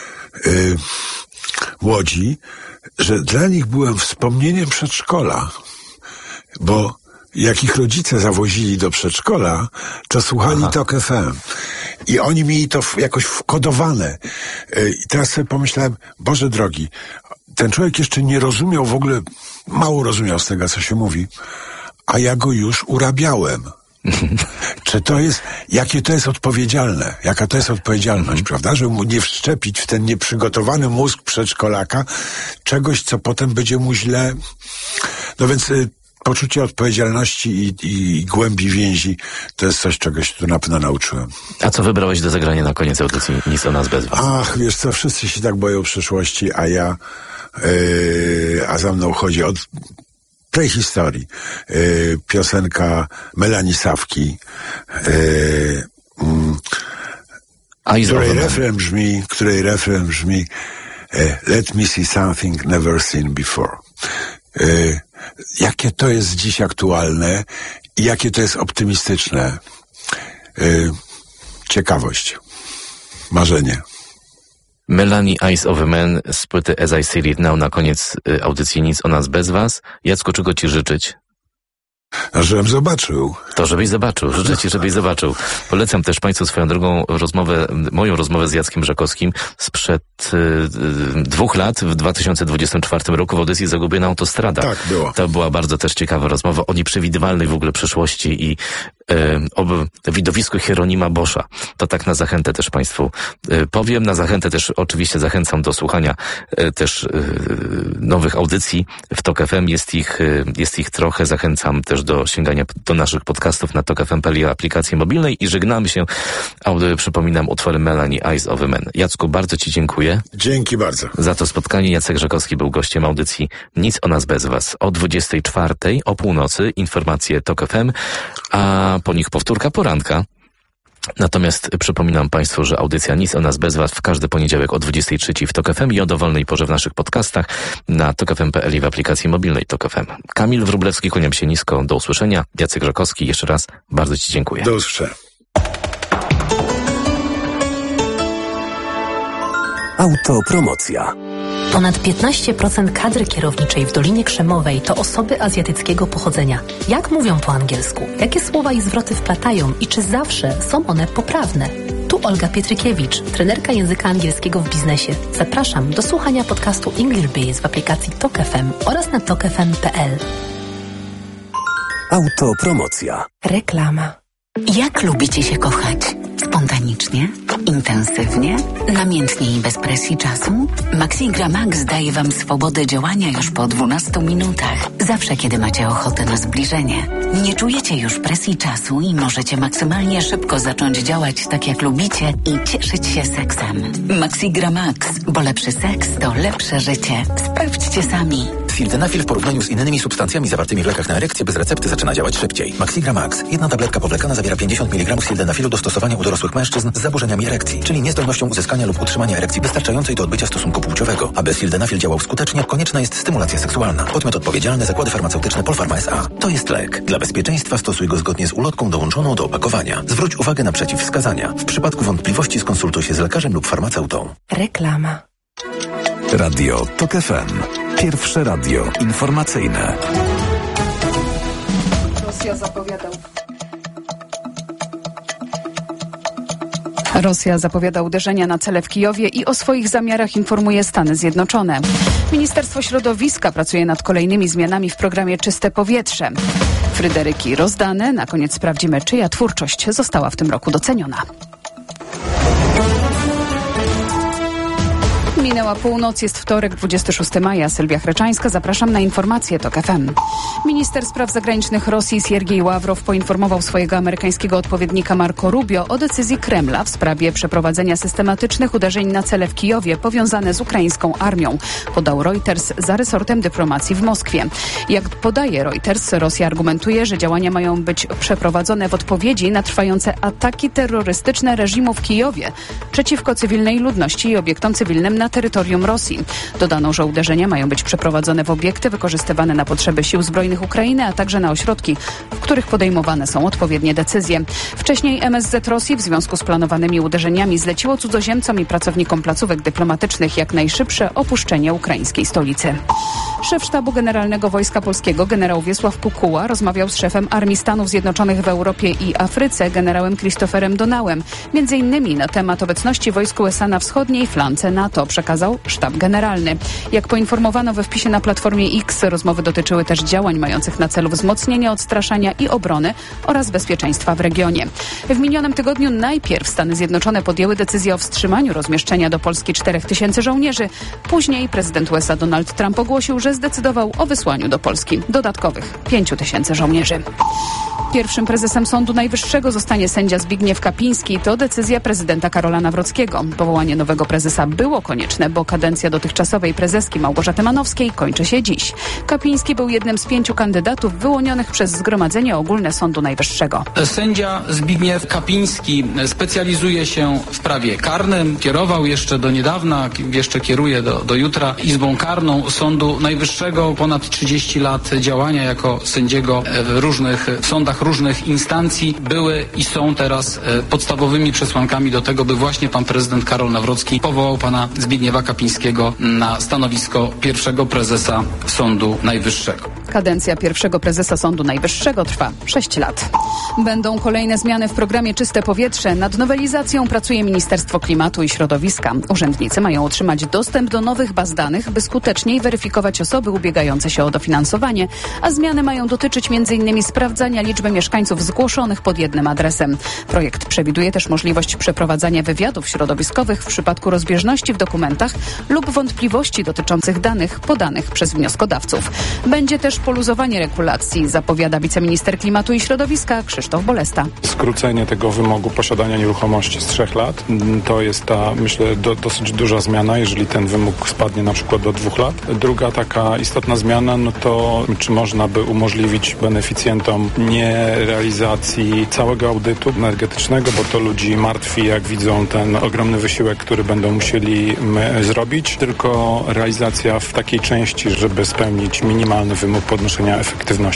Łodzi, że dla nich byłem wspomnieniem przedszkola, bo jak ich rodzice zawozili do przedszkola, to słuchali TOK FM. I oni mieli to jakoś wkodowane. I teraz sobie pomyślałem, Boże drogi, ten człowiek jeszcze nie rozumiał w ogóle, mało rozumiał z tego, co się mówi, a ja go już urabiałem. Czy to jest, jakie to jest odpowiedzialne? Jaka to jest odpowiedzialność, prawda? Żeby mu nie wszczepić w ten nieprzygotowany mózg przedszkolaka czegoś, co potem będzie mu źle. No więc poczucie odpowiedzialności i głębi więzi to jest coś, czego się tu na pewno nauczyłem. A co wybrałeś do zagrania na koniec audycji Nic o nas bez was? Ach, wiesz co, wszyscy się tak boją przyszłości, a za mną chodzi od tej historii. Piosenka Melanie Sawki, której refren brzmi Let me see something never seen before. Jakie to jest dziś aktualne i jakie to jest optymistyczne. Ciekawość. Marzenie. Melanie Eyes of a Man z płyty As I See It Now na koniec audycji Nic o nas bez was. Jacku, czego ci życzyć? A żebym zobaczył. To żebyś zobaczył. Życzę ci, żebyś zobaczył. Polecam też Państwu swoją drogą moją rozmowę z Jackiem Żakowskim sprzed 2 lat, w 2024 roku w audycji Zagubiona Autostrada. Tak, było. To była bardzo też ciekawa rozmowa o nieprzewidywalnej w ogóle przyszłości i o widowisku Hieronima Boscha. To tak na zachętę też Państwu powiem. Na zachętę też oczywiście zachęcam do słuchania też nowych audycji w TOK FM. Jest ich trochę. Zachęcam też do sięgania do naszych podcastów na TOK FM.pl i aplikacji mobilnej i żegnamy się, przypominam, utworem Melanie Eyes of a Man. Jacku, bardzo Ci dziękuję. Dzięki bardzo. Za to spotkanie. Jacek Żakowski był gościem audycji Nic o nas bez was. O 24:00 o północy informacje TOK FM, a po nich powtórka poranka. Natomiast przypominam Państwu, że audycja Nic o nas bez was w każdy poniedziałek o 23:00 w TOK FM i o dowolnej porze w naszych podcastach na tokfm.pl i w aplikacji mobilnej TOK FM. Kamil Wróblewski, kłaniam się nisko. Do usłyszenia. Jacek Żakowski, jeszcze raz bardzo Ci dziękuję. Do usłyszenia. Autopromocja. Ponad 15% kadry kierowniczej w Dolinie Krzemowej to osoby azjatyckiego pochodzenia. Jak mówią po angielsku? Jakie słowa i zwroty wplatają? I czy zawsze są one poprawne? Tu Olga Pietrykiewicz, trenerka języka angielskiego w biznesie. Zapraszam do słuchania podcastu English Biz w aplikacji Tok FM oraz na tokfm.pl. Autopromocja. Reklama. Jak lubicie się kochać? Spontanicznie? Intensywnie? Namiętnie i bez presji czasu? Maxigra Max daje Wam swobodę działania już po 12 minutach. Zawsze, kiedy macie ochotę na zbliżenie. Nie czujecie już presji czasu i możecie maksymalnie szybko zacząć działać tak, jak lubicie i cieszyć się seksem. Maxigra Max, bo lepszy seks to lepsze życie. Sprawdźcie sami. Sildenafil w porównaniu z innymi substancjami zawartymi w lekach na erekcję bez recepty zaczyna działać szybciej. Maxigra Max. Jedna tabletka powlekana zawiera 50 mg sildenafilu do stosowania u dorosłych mężczyzn z zaburzeniami erekcji, czyli niezdolnością uzyskania lub utrzymania erekcji wystarczającej do odbycia stosunku płciowego. Aby sildenafil działał skutecznie, konieczna jest stymulacja seksualna. Podmiot odpowiedzialny: Zakłady Farmaceutyczne Polpharma S.A. To jest lek. Dla bezpieczeństwa stosuj go zgodnie z ulotką dołączoną do opakowania. Zwróć uwagę na przeciwwskazania. W przypadku wątpliwości skonsultuj się z lekarzem lub farmaceutą. Reklama. Radio Tok FM. Pierwsze radio informacyjne. Rosja zapowiada uderzenia na cele w Kijowie i o swoich zamiarach informuje Stany Zjednoczone. Ministerstwo Środowiska pracuje nad kolejnymi zmianami w programie Czyste Powietrze. Fryderyki rozdane. Na koniec sprawdzimy, czyja twórczość została w tym roku doceniona. Minęła północ, jest wtorek, 26 maja. Sylwia Chreczańska, zapraszam na informacje TOK FM. Minister spraw zagranicznych Rosji Siergiej Ławrow poinformował swojego amerykańskiego odpowiednika Marco Rubio o decyzji Kremla w sprawie przeprowadzenia systematycznych uderzeń na cele w Kijowie powiązane z ukraińską armią. Podał Reuters za resortem dyplomacji w Moskwie. Jak podaje Reuters, Rosja argumentuje, że działania mają być przeprowadzone w odpowiedzi na trwające ataki terrorystyczne reżimu w Kijowie przeciwko cywilnej ludności i obiektom cywilnym na terytorium Rosji. Dodano, że uderzenia mają być przeprowadzone w obiekty wykorzystywane na potrzeby sił zbrojnych Ukrainy, a także na ośrodki, w których podejmowane są odpowiednie decyzje. Wcześniej MSZ Rosji w związku z planowanymi uderzeniami zleciło cudzoziemcom i pracownikom placówek dyplomatycznych jak najszybsze opuszczenie ukraińskiej stolicy. Szef Sztabu Generalnego Wojska Polskiego generał Wiesław Kukuła rozmawiał z szefem Armii Stanów Zjednoczonych w Europie i Afryce generałem Christopherem Donauem, między innymi na temat obecności wojsk USA na wschodniej flance NATO, przekazał Sztab Generalny. Jak poinformowano we wpisie na Platformie X, rozmowy dotyczyły też działań mających na celu wzmocnienie odstraszania i obrony oraz bezpieczeństwa w regionie. W minionym tygodniu najpierw Stany Zjednoczone podjęły decyzję o wstrzymaniu rozmieszczenia do Polski 4000 żołnierzy. Później prezydent USA Donald Trump ogłosił, że zdecydował o wysłaniu do Polski dodatkowych 5000 żołnierzy. Pierwszym prezesem Sądu Najwyższego zostanie sędzia Zbigniew Kapiński. To decyzja prezydenta Karola Nawrockiego. Powołanie nowego prezesa było konieczne, bo kadencja dotychczasowej prezeski Małgorzaty Manowskiej kończy się dziś. Kapiński był jednym z 5 kandydatów wyłonionych przez Zgromadzenie Ogólne Sądu Najwyższego. Sędzia Zbigniew Kapiński specjalizuje się w prawie karnym. Kierował jeszcze do niedawna, jeszcze kieruje do jutra Izbą Karną Sądu Najwyższego. Ponad 30 lat działania jako sędziego w różnych sądach, różnych instancji. Były i są teraz podstawowymi przesłankami do tego, by właśnie pan prezydent Karol Nawrocki powołał pana Zbigniewa Kapińskiego na stanowisko pierwszego prezesa Sądu Najwyższego. Kadencja pierwszego prezesa Sądu Najwyższego trwa 6 lat. Będą kolejne zmiany w programie Czyste Powietrze. Nad nowelizacją pracuje Ministerstwo Klimatu i Środowiska. Urzędnicy mają otrzymać dostęp do nowych baz danych, by skuteczniej weryfikować osoby ubiegające się o dofinansowanie, a zmiany mają dotyczyć m.in. sprawdzania liczby mieszkańców zgłoszonych pod jednym adresem. Projekt przewiduje też możliwość przeprowadzania wywiadów środowiskowych w przypadku rozbieżności w dokumentach lub wątpliwości dotyczących danych podanych przez wnioskodawców. Będzie też poluzowanie regulacji, zapowiada wiceminister klimatu i środowiska Krzysztof Bolesta. Skrócenie tego wymogu posiadania nieruchomości z 3 lat to jest ta, myślę, dosyć duża zmiana, jeżeli ten wymóg spadnie na przykład do 2 lat. Druga taka istotna zmiana, no to czy można by umożliwić beneficjentom nie realizacji całego audytu energetycznego, bo to ludzi martwi, jak widzą ten ogromny wysiłek, który będą musieli zrobić, tylko realizacja w takiej części, żeby spełnić minimalny wymóg podnoszenia efektywności.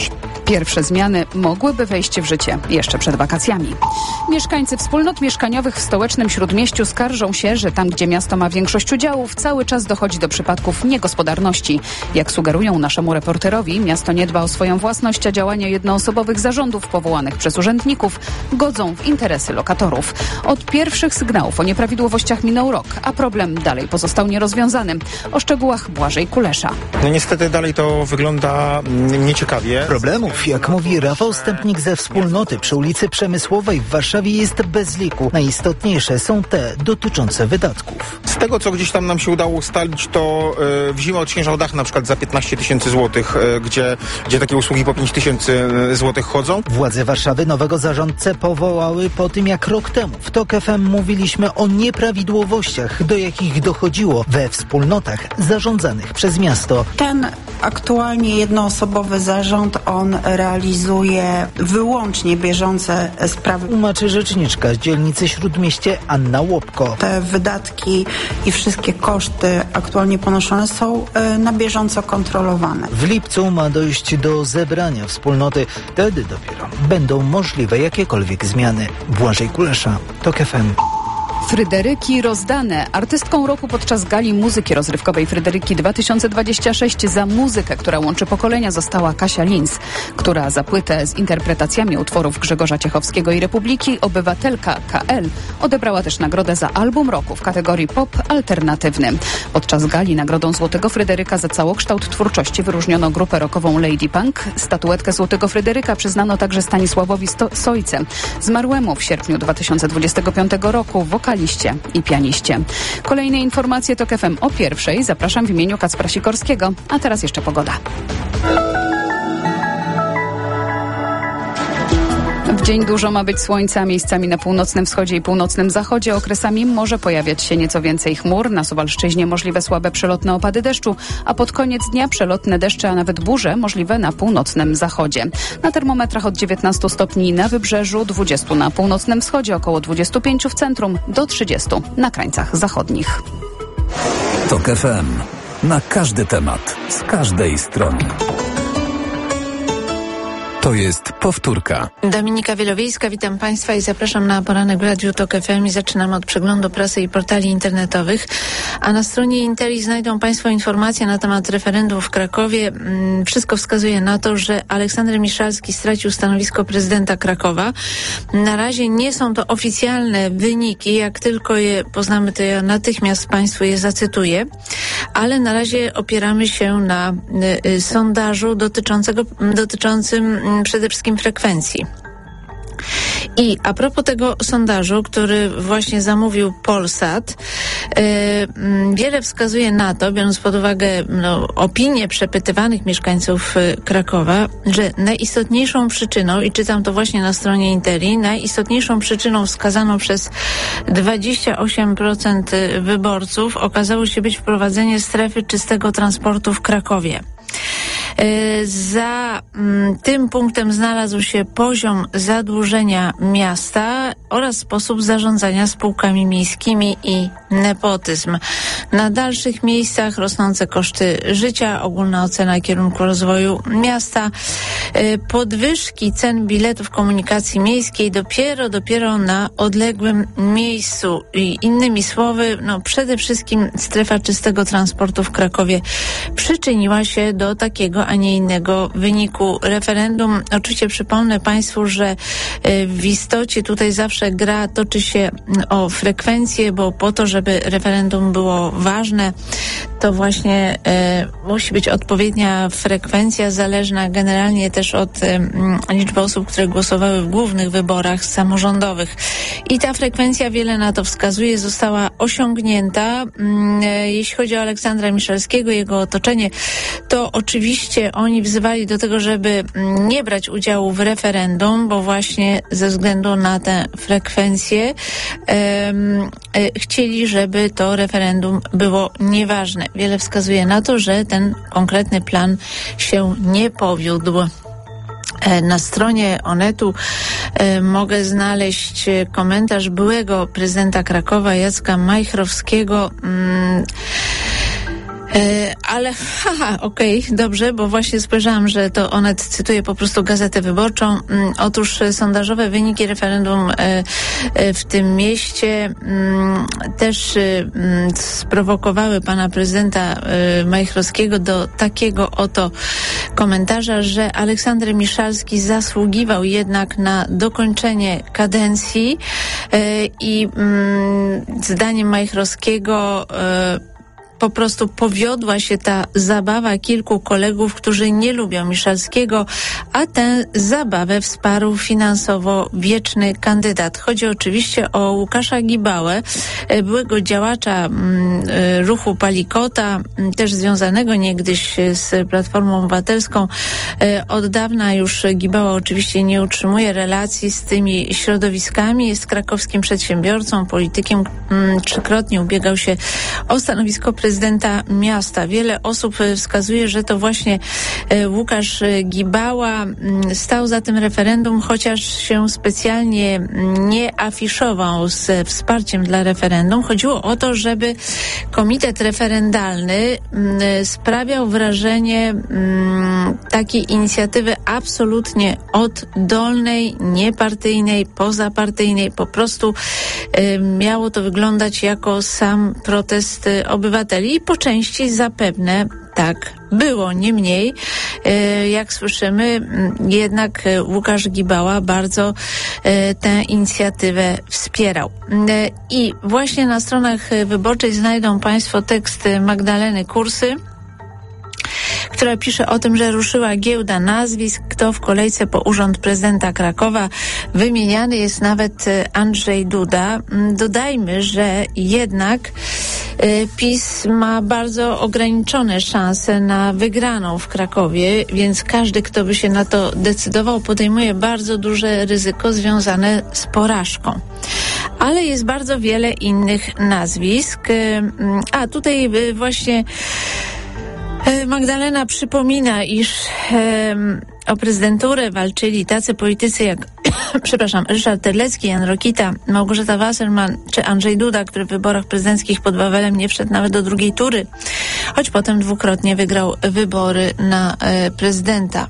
Pierwsze zmiany mogłyby wejść w życie jeszcze przed wakacjami. Mieszkańcy wspólnot mieszkaniowych w stołecznym Śródmieściu skarżą się, że tam, gdzie miasto ma większość udziałów, cały czas dochodzi do przypadków niegospodarności. Jak sugerują naszemu reporterowi, miasto nie dba o swoją własność, a działania jednoosobowych zarządów powołanych przez urzędników godzą w interesy lokatorów. Od pierwszych sygnałów o nieprawidłowościach minął rok, a problem dalej pozostał nierozwiązany. O szczegółach Błażej Kulesza. No niestety dalej to wygląda nieciekawie. Problemów, jak mówi Rafał Stępnik ze wspólnoty przy ulicy Przemysłowej w Warszawie, jest bez liku. Najistotniejsze są te dotyczące wydatków. Z tego, co gdzieś tam nam się udało ustalić, to w zimę odśnieżał dach na przykład za 15 000 złotych, gdzie takie usługi po 5 000 złotych chodzą. Władze Warszawy nowego zarządcę powołały po tym, jak rok temu w TOK FM mówiliśmy o nieprawidłowościach, do jakich dochodziło we wspólnotach zarządzanych przez miasto. Ten aktualnie jednoosobowy zarząd, on realizuje wyłącznie bieżące sprawy. Tłumaczy rzeczniczka z dzielnicy Śródmieście Anna Łopko. Te wydatki i wszystkie koszty aktualnie ponoszone są na bieżąco kontrolowane. W lipcu ma dojść do zebrania wspólnoty. Wtedy dopiero będą możliwe jakiekolwiek zmiany. Błażej Kulesza, TOK FM. Fryderyki rozdane. Artystką roku podczas gali muzyki rozrywkowej Fryderyki 2026 za muzykę, która łączy pokolenia, została Kasia Linz, która za płytę z interpretacjami utworów Grzegorza Ciechowskiego i Republiki Obywatelka KL odebrała też nagrodę za album roku w kategorii pop alternatywny. Podczas gali nagrodą Złotego Fryderyka za całokształt twórczości wyróżniono grupę rockową Lady Punk. Statuetkę Złotego Fryderyka przyznano także Stanisławowi Sojce, zmarłemu w sierpniu 2025 roku wokaliście i pianiście. Kolejne informacje TOK FM o 1:00. Zapraszam w imieniu Kacpra Sikorskiego. A teraz jeszcze pogoda. W dzień dużo ma być słońca, miejscami na północnym wschodzie i północnym zachodzie. Okresami może pojawiać się nieco więcej chmur. Na Suwalszczyźnie możliwe słabe przelotne opady deszczu, a pod koniec dnia przelotne deszcze, a nawet burze możliwe na północnym zachodzie. Na termometrach od 19 stopni na wybrzeżu, 20 na północnym wschodzie, około 25 w centrum, do 30 na krańcach zachodnich. TOK FM. Na każdy temat, z każdej strony. To jest powtórka. Dominika Wielowiejska, witam Państwa i zapraszam na poranek w Radiu TOK FM i zaczynamy od przeglądu prasy i portali internetowych. A na stronie Interi znajdą Państwo informacje na temat referendum w Krakowie. Wszystko wskazuje na to, że Aleksander Miszalski stracił stanowisko prezydenta Krakowa. Na razie nie są to oficjalne wyniki. Jak tylko je poznamy, to ja natychmiast Państwu je zacytuję. Ale na razie opieramy się na sondażu dotyczącym przede wszystkim frekwencji. I a propos tego sondażu, który właśnie zamówił Polsat, wiele wskazuje na to, biorąc pod uwagę opinie przepytywanych mieszkańców Krakowa, że najistotniejszą przyczyną, i czytam to właśnie na stronie Interi, najistotniejszą przyczyną wskazaną przez 28% wyborców okazało się być wprowadzenie strefy czystego transportu w Krakowie. Za tym punktem znalazł się poziom zadłużenia miasta oraz sposób zarządzania spółkami miejskimi i nepotyzm. Na dalszych miejscach rosnące koszty życia, ogólna ocena kierunku rozwoju miasta, podwyżki cen biletów komunikacji miejskiej dopiero na odległym miejscu. I innymi słowy, przede wszystkim strefa czystego transportu w Krakowie przyczyniła się do takiego, a nie innego wyniku referendum. Oczywiście przypomnę Państwu, że w istocie tutaj zawsze gra toczy się o frekwencję, bo po to, żeby referendum było ważne, to właśnie musi być odpowiednia frekwencja, zależna generalnie też od liczby osób, które głosowały w głównych wyborach samorządowych. I ta frekwencja, wiele na to wskazuje, została osiągnięta. Jeśli chodzi o Aleksandra Miszalskiego, jego otoczenie, to oczywiście oni wzywali do tego, żeby nie brać udziału w referendum, bo właśnie ze względu na tę frekwencję chcieli, żeby to referendum było nieważne. Wiele wskazuje na to, że ten konkretny plan się nie powiódł. Na stronie Onetu mogę znaleźć komentarz byłego prezydenta Krakowa Jacka Majchrowskiego. Ale okej, dobrze, bo właśnie spojrzałam, że to Onet cytuje po prostu Gazetę Wyborczą. Otóż sondażowe wyniki referendum w tym mieście też sprowokowały pana prezydenta Majchrowskiego do takiego oto komentarza, że Aleksander Miszalski zasługiwał jednak na dokończenie kadencji i zdaniem Majchrowskiego po prostu powiodła się ta zabawa kilku kolegów, którzy nie lubią Miszalskiego, a tę zabawę wsparł finansowo wieczny kandydat. Chodzi oczywiście o Łukasza Gibałę, byłego działacza ruchu Palikota, też związanego niegdyś z Platformą Obywatelską. Od dawna już Gibała oczywiście nie utrzymuje relacji z tymi środowiskami, jest krakowskim przedsiębiorcą, politykiem, trzykrotnie ubiegał się o stanowisko prezydenta miasta. Wiele osób wskazuje, że to właśnie Łukasz Gibała stał za tym referendum, chociaż się specjalnie nie afiszował z wsparciem dla referendum. Chodziło o to, żeby komitet referendalny sprawiał wrażenie takiej inicjatywy absolutnie oddolnej, niepartyjnej, pozapartyjnej. Po prostu miało to wyglądać jako sam protest obywateli i po części zapewne tak było. Niemniej, jak słyszymy, jednak Łukasz Gibała bardzo tę inicjatywę wspierał. I właśnie na stronach wyborczej znajdą Państwo tekst Magdaleny Kursy, która pisze o tym, że ruszyła giełda nazwisk, kto w kolejce po urząd prezydenta Krakowa. Wymieniany jest nawet Andrzej Duda. Dodajmy, że jednak PiS ma bardzo ograniczone szanse na wygraną w Krakowie, więc każdy, kto by się na to decydował, podejmuje bardzo duże ryzyko związane z porażką. Ale jest bardzo wiele innych nazwisk. A tutaj właśnie Magdalena przypomina, iż o prezydenturę walczyli tacy politycy jak Ryszard Terlecki, Jan Rokita, Małgorzata Wasserman czy Andrzej Duda, który w wyborach prezydenckich pod Wawelem nie wszedł nawet do drugiej tury, choć potem dwukrotnie wygrał wybory na prezydenta.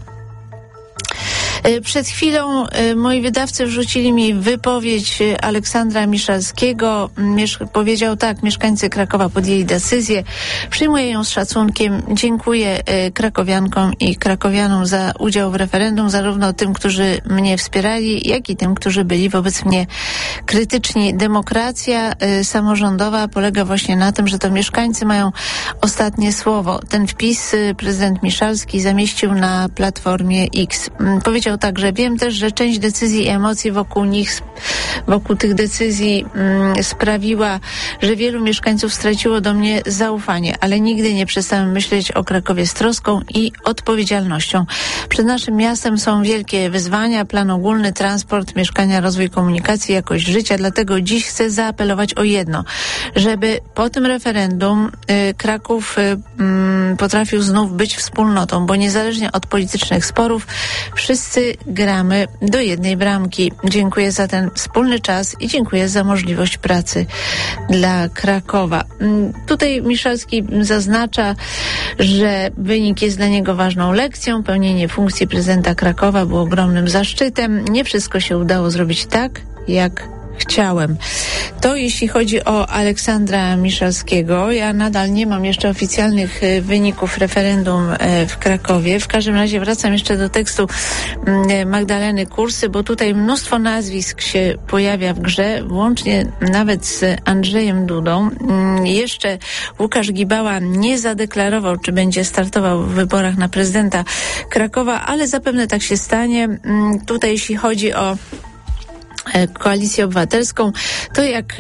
Przed chwilą moi wydawcy wrzucili mi wypowiedź Aleksandra Miszalskiego. Powiedział tak: mieszkańcy Krakowa podjęli decyzję, przyjmuję ją z szacunkiem, dziękuję krakowiankom i krakowianom za udział w referendum, zarówno tym, którzy mnie wspierali, jak i tym, którzy byli wobec mnie krytyczni. Demokracja samorządowa polega właśnie na tym, że to mieszkańcy mają ostatnie słowo. Ten wpis prezydent Miszalski zamieścił na Platformie X. Powiedział także: wiem też, że część decyzji i emocji wokół tych decyzji sprawiła, że wielu mieszkańców straciło do mnie zaufanie, ale nigdy nie przestałem myśleć o Krakowie z troską i odpowiedzialnością. Przed naszym miastem są wielkie wyzwania, plan ogólny, transport, mieszkania, rozwój komunikacji, jakość życia, dlatego dziś chcę zaapelować o jedno, żeby po tym referendum Kraków potrafił znów być wspólnotą, bo niezależnie od politycznych sporów wszyscy gramy do jednej bramki. Dziękuję za ten wspólny czas i dziękuję za możliwość pracy dla Krakowa. Tutaj Miszalski zaznacza, że wynik jest dla niego ważną lekcją. Pełnienie funkcji prezydenta Krakowa było ogromnym zaszczytem. Nie wszystko się udało zrobić tak, jak chciałem. To jeśli chodzi o Aleksandra Miszalskiego. Ja nadal nie mam jeszcze oficjalnych wyników referendum w Krakowie. W każdym razie wracam jeszcze do tekstu Magdaleny Kursy, bo tutaj mnóstwo nazwisk się pojawia w grze, włącznie nawet z Andrzejem Dudą. Jeszcze Łukasz Gibała nie zadeklarował, czy będzie startował w wyborach na prezydenta Krakowa, ale zapewne tak się stanie. Tutaj jeśli chodzi o Koalicję Obywatelską, to jak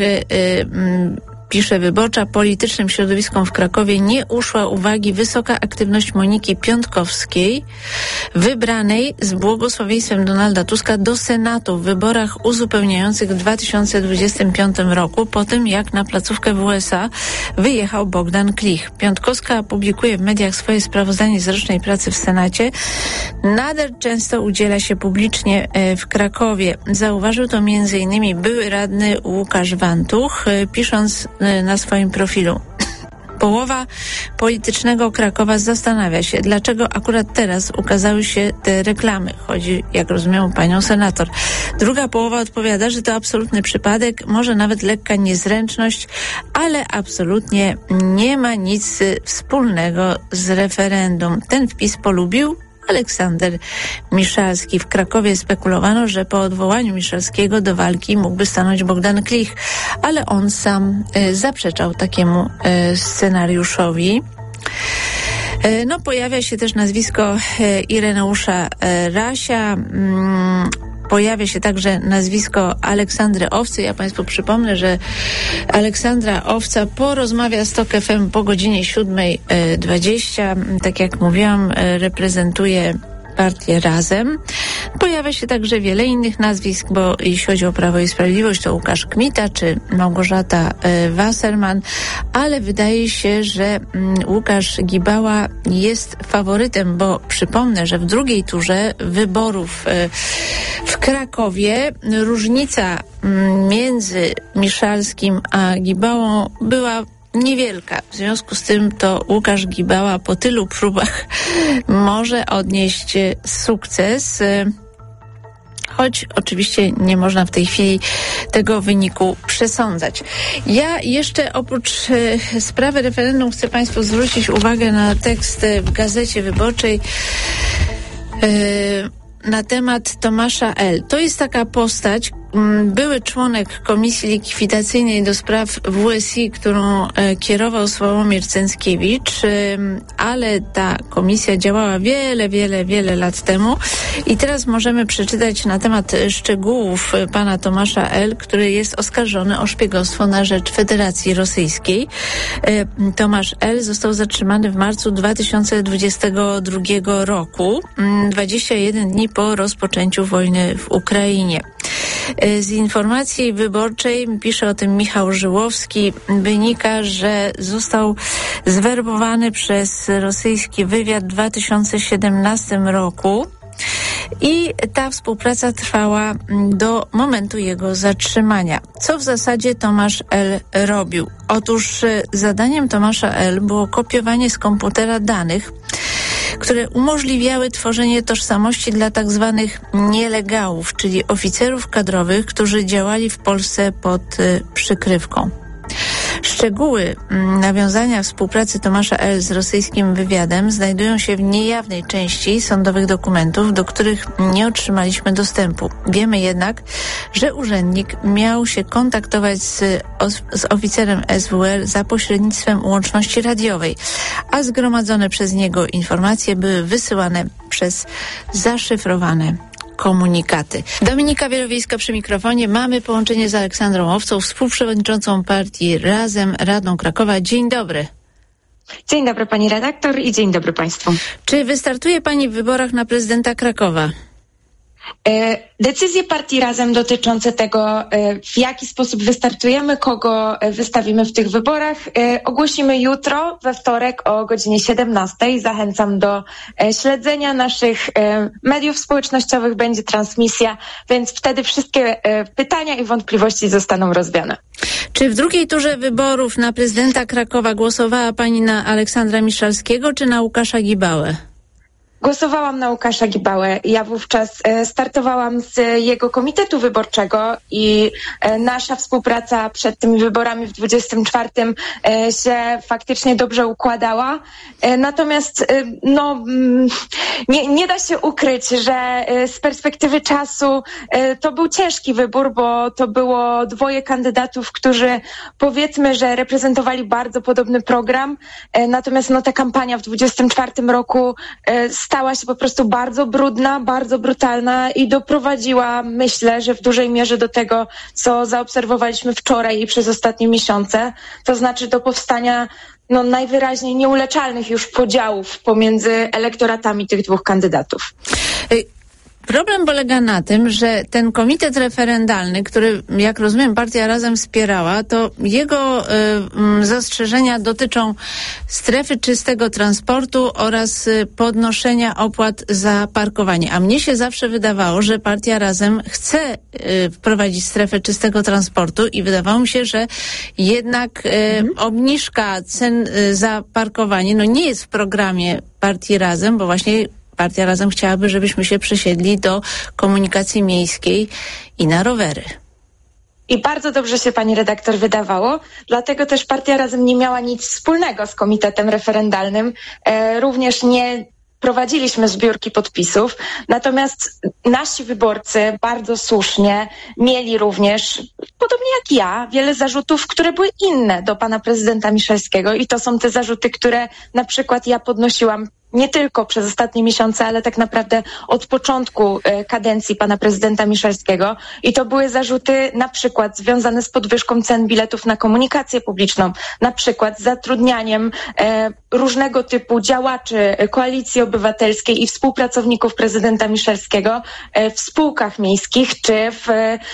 pisze Wyborcza, politycznym środowiskom w Krakowie nie uszła uwagi wysoka aktywność Moniki Piątkowskiej, wybranej z błogosławieństwem Donalda Tuska do Senatu w wyborach uzupełniających w 2025 roku, po tym jak na placówkę w USA wyjechał Bogdan Klich. Piątkowska publikuje w mediach swoje sprawozdanie z rocznej pracy w Senacie. Nader często udziela się publicznie w Krakowie. Zauważył to m.in. były radny Łukasz Wantuch, pisząc na swoim profilu: Połowa politycznego Krakowa zastanawia się, dlaczego akurat teraz ukazały się te reklamy. Chodzi, jak rozumiem, o panią senator. Druga połowa odpowiada, że to absolutny przypadek, może nawet lekka niezręczność, ale absolutnie nie ma nic wspólnego z referendum. Ten wpis polubił Aleksander Miszalski. W Krakowie spekulowano, że po odwołaniu Miszalskiego do walki mógłby stanąć Bogdan Klich, ale on sam zaprzeczał takiemu scenariuszowi. No, pojawia się też nazwisko Ireneusza Rasia. Pojawia się także nazwisko Aleksandry Owcy. Ja państwu przypomnę, że Aleksandra Owca porozmawia z TOK FM po godzinie 7:20. Tak jak mówiłam, reprezentuje partię Razem. Pojawia się także wiele innych nazwisk, bo jeśli chodzi o Prawo i Sprawiedliwość, to Łukasz Kmita czy Małgorzata Wasserman, ale wydaje się, że Łukasz Gibała jest faworytem, bo przypomnę, że w drugiej turze wyborów w Krakowie różnica między Miszalskim a Gibałą była niewielka. W związku z tym to Łukasz Gibała po tylu próbach może odnieść sukces, choć oczywiście nie można w tej chwili tego wyniku przesądzać. Ja jeszcze oprócz sprawy referendum chcę państwu zwrócić uwagę na tekst w Gazecie Wyborczej na temat Tomasza L. To jest taka postać, były członek Komisji Likwidacyjnej do spraw WSI, którą kierował Sławomir Cęckiewicz, ale ta komisja działała wiele lat temu i teraz możemy przeczytać na temat szczegółów pana Tomasza L., który jest oskarżony o szpiegostwo na rzecz Federacji Rosyjskiej. Tomasz L. został zatrzymany w marcu 2022 roku, 21 dni po rozpoczęciu wojny w Ukrainie. Z informacji wyborczej, pisze o tym Michał Żyłowski, wynika, że został zwerbowany przez rosyjski wywiad w 2017 roku i ta współpraca trwała do momentu jego zatrzymania. Co w zasadzie Tomasz L. robił? Otóż zadaniem Tomasza L. było kopiowanie z komputera danych, które umożliwiały tworzenie tożsamości dla tak zwanych nielegałów, czyli oficerów kadrowych, którzy działali w Polsce pod przykrywką. Szczegóły nawiązania współpracy Tomasza L. z rosyjskim wywiadem znajdują się w niejawnej części sądowych dokumentów, do których nie otrzymaliśmy dostępu. Wiemy jednak, że urzędnik miał się kontaktować z oficerem SWR za pośrednictwem łączności radiowej, a zgromadzone przez niego informacje były wysyłane przez zaszyfrowane komunikaty. Dominika Wielowiejska przy mikrofonie. Mamy połączenie z Aleksandrą Owcą, współprzewodniczącą partii Razem, radną Krakowa. Dzień dobry. Dzień dobry pani redaktor i dzień dobry państwu. Czy wystartuje pani w wyborach na prezydenta Krakowa? Decyzje partii Razem dotyczące tego, w jaki sposób wystartujemy, kogo wystawimy w tych wyborach, ogłosimy jutro, we wtorek o godzinie 17. Zachęcam do śledzenia naszych mediów społecznościowych, będzie transmisja, więc wtedy wszystkie pytania i wątpliwości zostaną rozwiane. Czy w drugiej turze wyborów na prezydenta Krakowa głosowała pani na Aleksandra Miszalskiego czy na Łukasza Gibałę? Głosowałam na Łukasza Gibałę. Ja wówczas startowałam z jego komitetu wyborczego i nasza współpraca przed tymi wyborami w 24 się faktycznie dobrze układała. Natomiast nie da się ukryć, że z perspektywy czasu to był ciężki wybór, bo to było dwoje kandydatów, którzy powiedzmy, że reprezentowali bardzo podobny program. Natomiast ta kampania w 24 roku stała się po prostu bardzo brudna, bardzo brutalna i doprowadziła, myślę, że w dużej mierze do tego, co zaobserwowaliśmy wczoraj i przez ostatnie miesiące, to znaczy do powstania najwyraźniej nieuleczalnych już podziałów pomiędzy elektoratami tych dwóch kandydatów. Problem polega na tym, że ten komitet referendalny, który, jak rozumiem, Partia Razem wspierała, to jego zastrzeżenia dotyczą strefy czystego transportu oraz podnoszenia opłat za parkowanie. A mnie się zawsze wydawało, że Partia Razem chce wprowadzić strefę czystego transportu i wydawało mi się, że jednak obniżka cen za parkowanie nie jest w programie Partii Razem, bo właśnie Partia Razem chciałaby, żebyśmy się przesiedli do komunikacji miejskiej i na rowery. I bardzo dobrze się pani redaktor wydawało, dlatego też Partia Razem nie miała nic wspólnego z komitetem referendalnym. Również nie prowadziliśmy zbiórki podpisów, natomiast nasi wyborcy bardzo słusznie mieli również, podobnie jak ja, wiele zarzutów, które były inne do pana prezydenta Miszalskiego i to są te zarzuty, które na przykład ja podnosiłam nie tylko przez ostatnie miesiące, ale tak naprawdę od początku kadencji pana prezydenta Miszalskiego. I to były zarzuty na przykład związane z podwyżką cen biletów na komunikację publiczną, na przykład z zatrudnianiem różnego typu działaczy Koalicji Obywatelskiej i współpracowników prezydenta Miszalskiego w spółkach miejskich czy w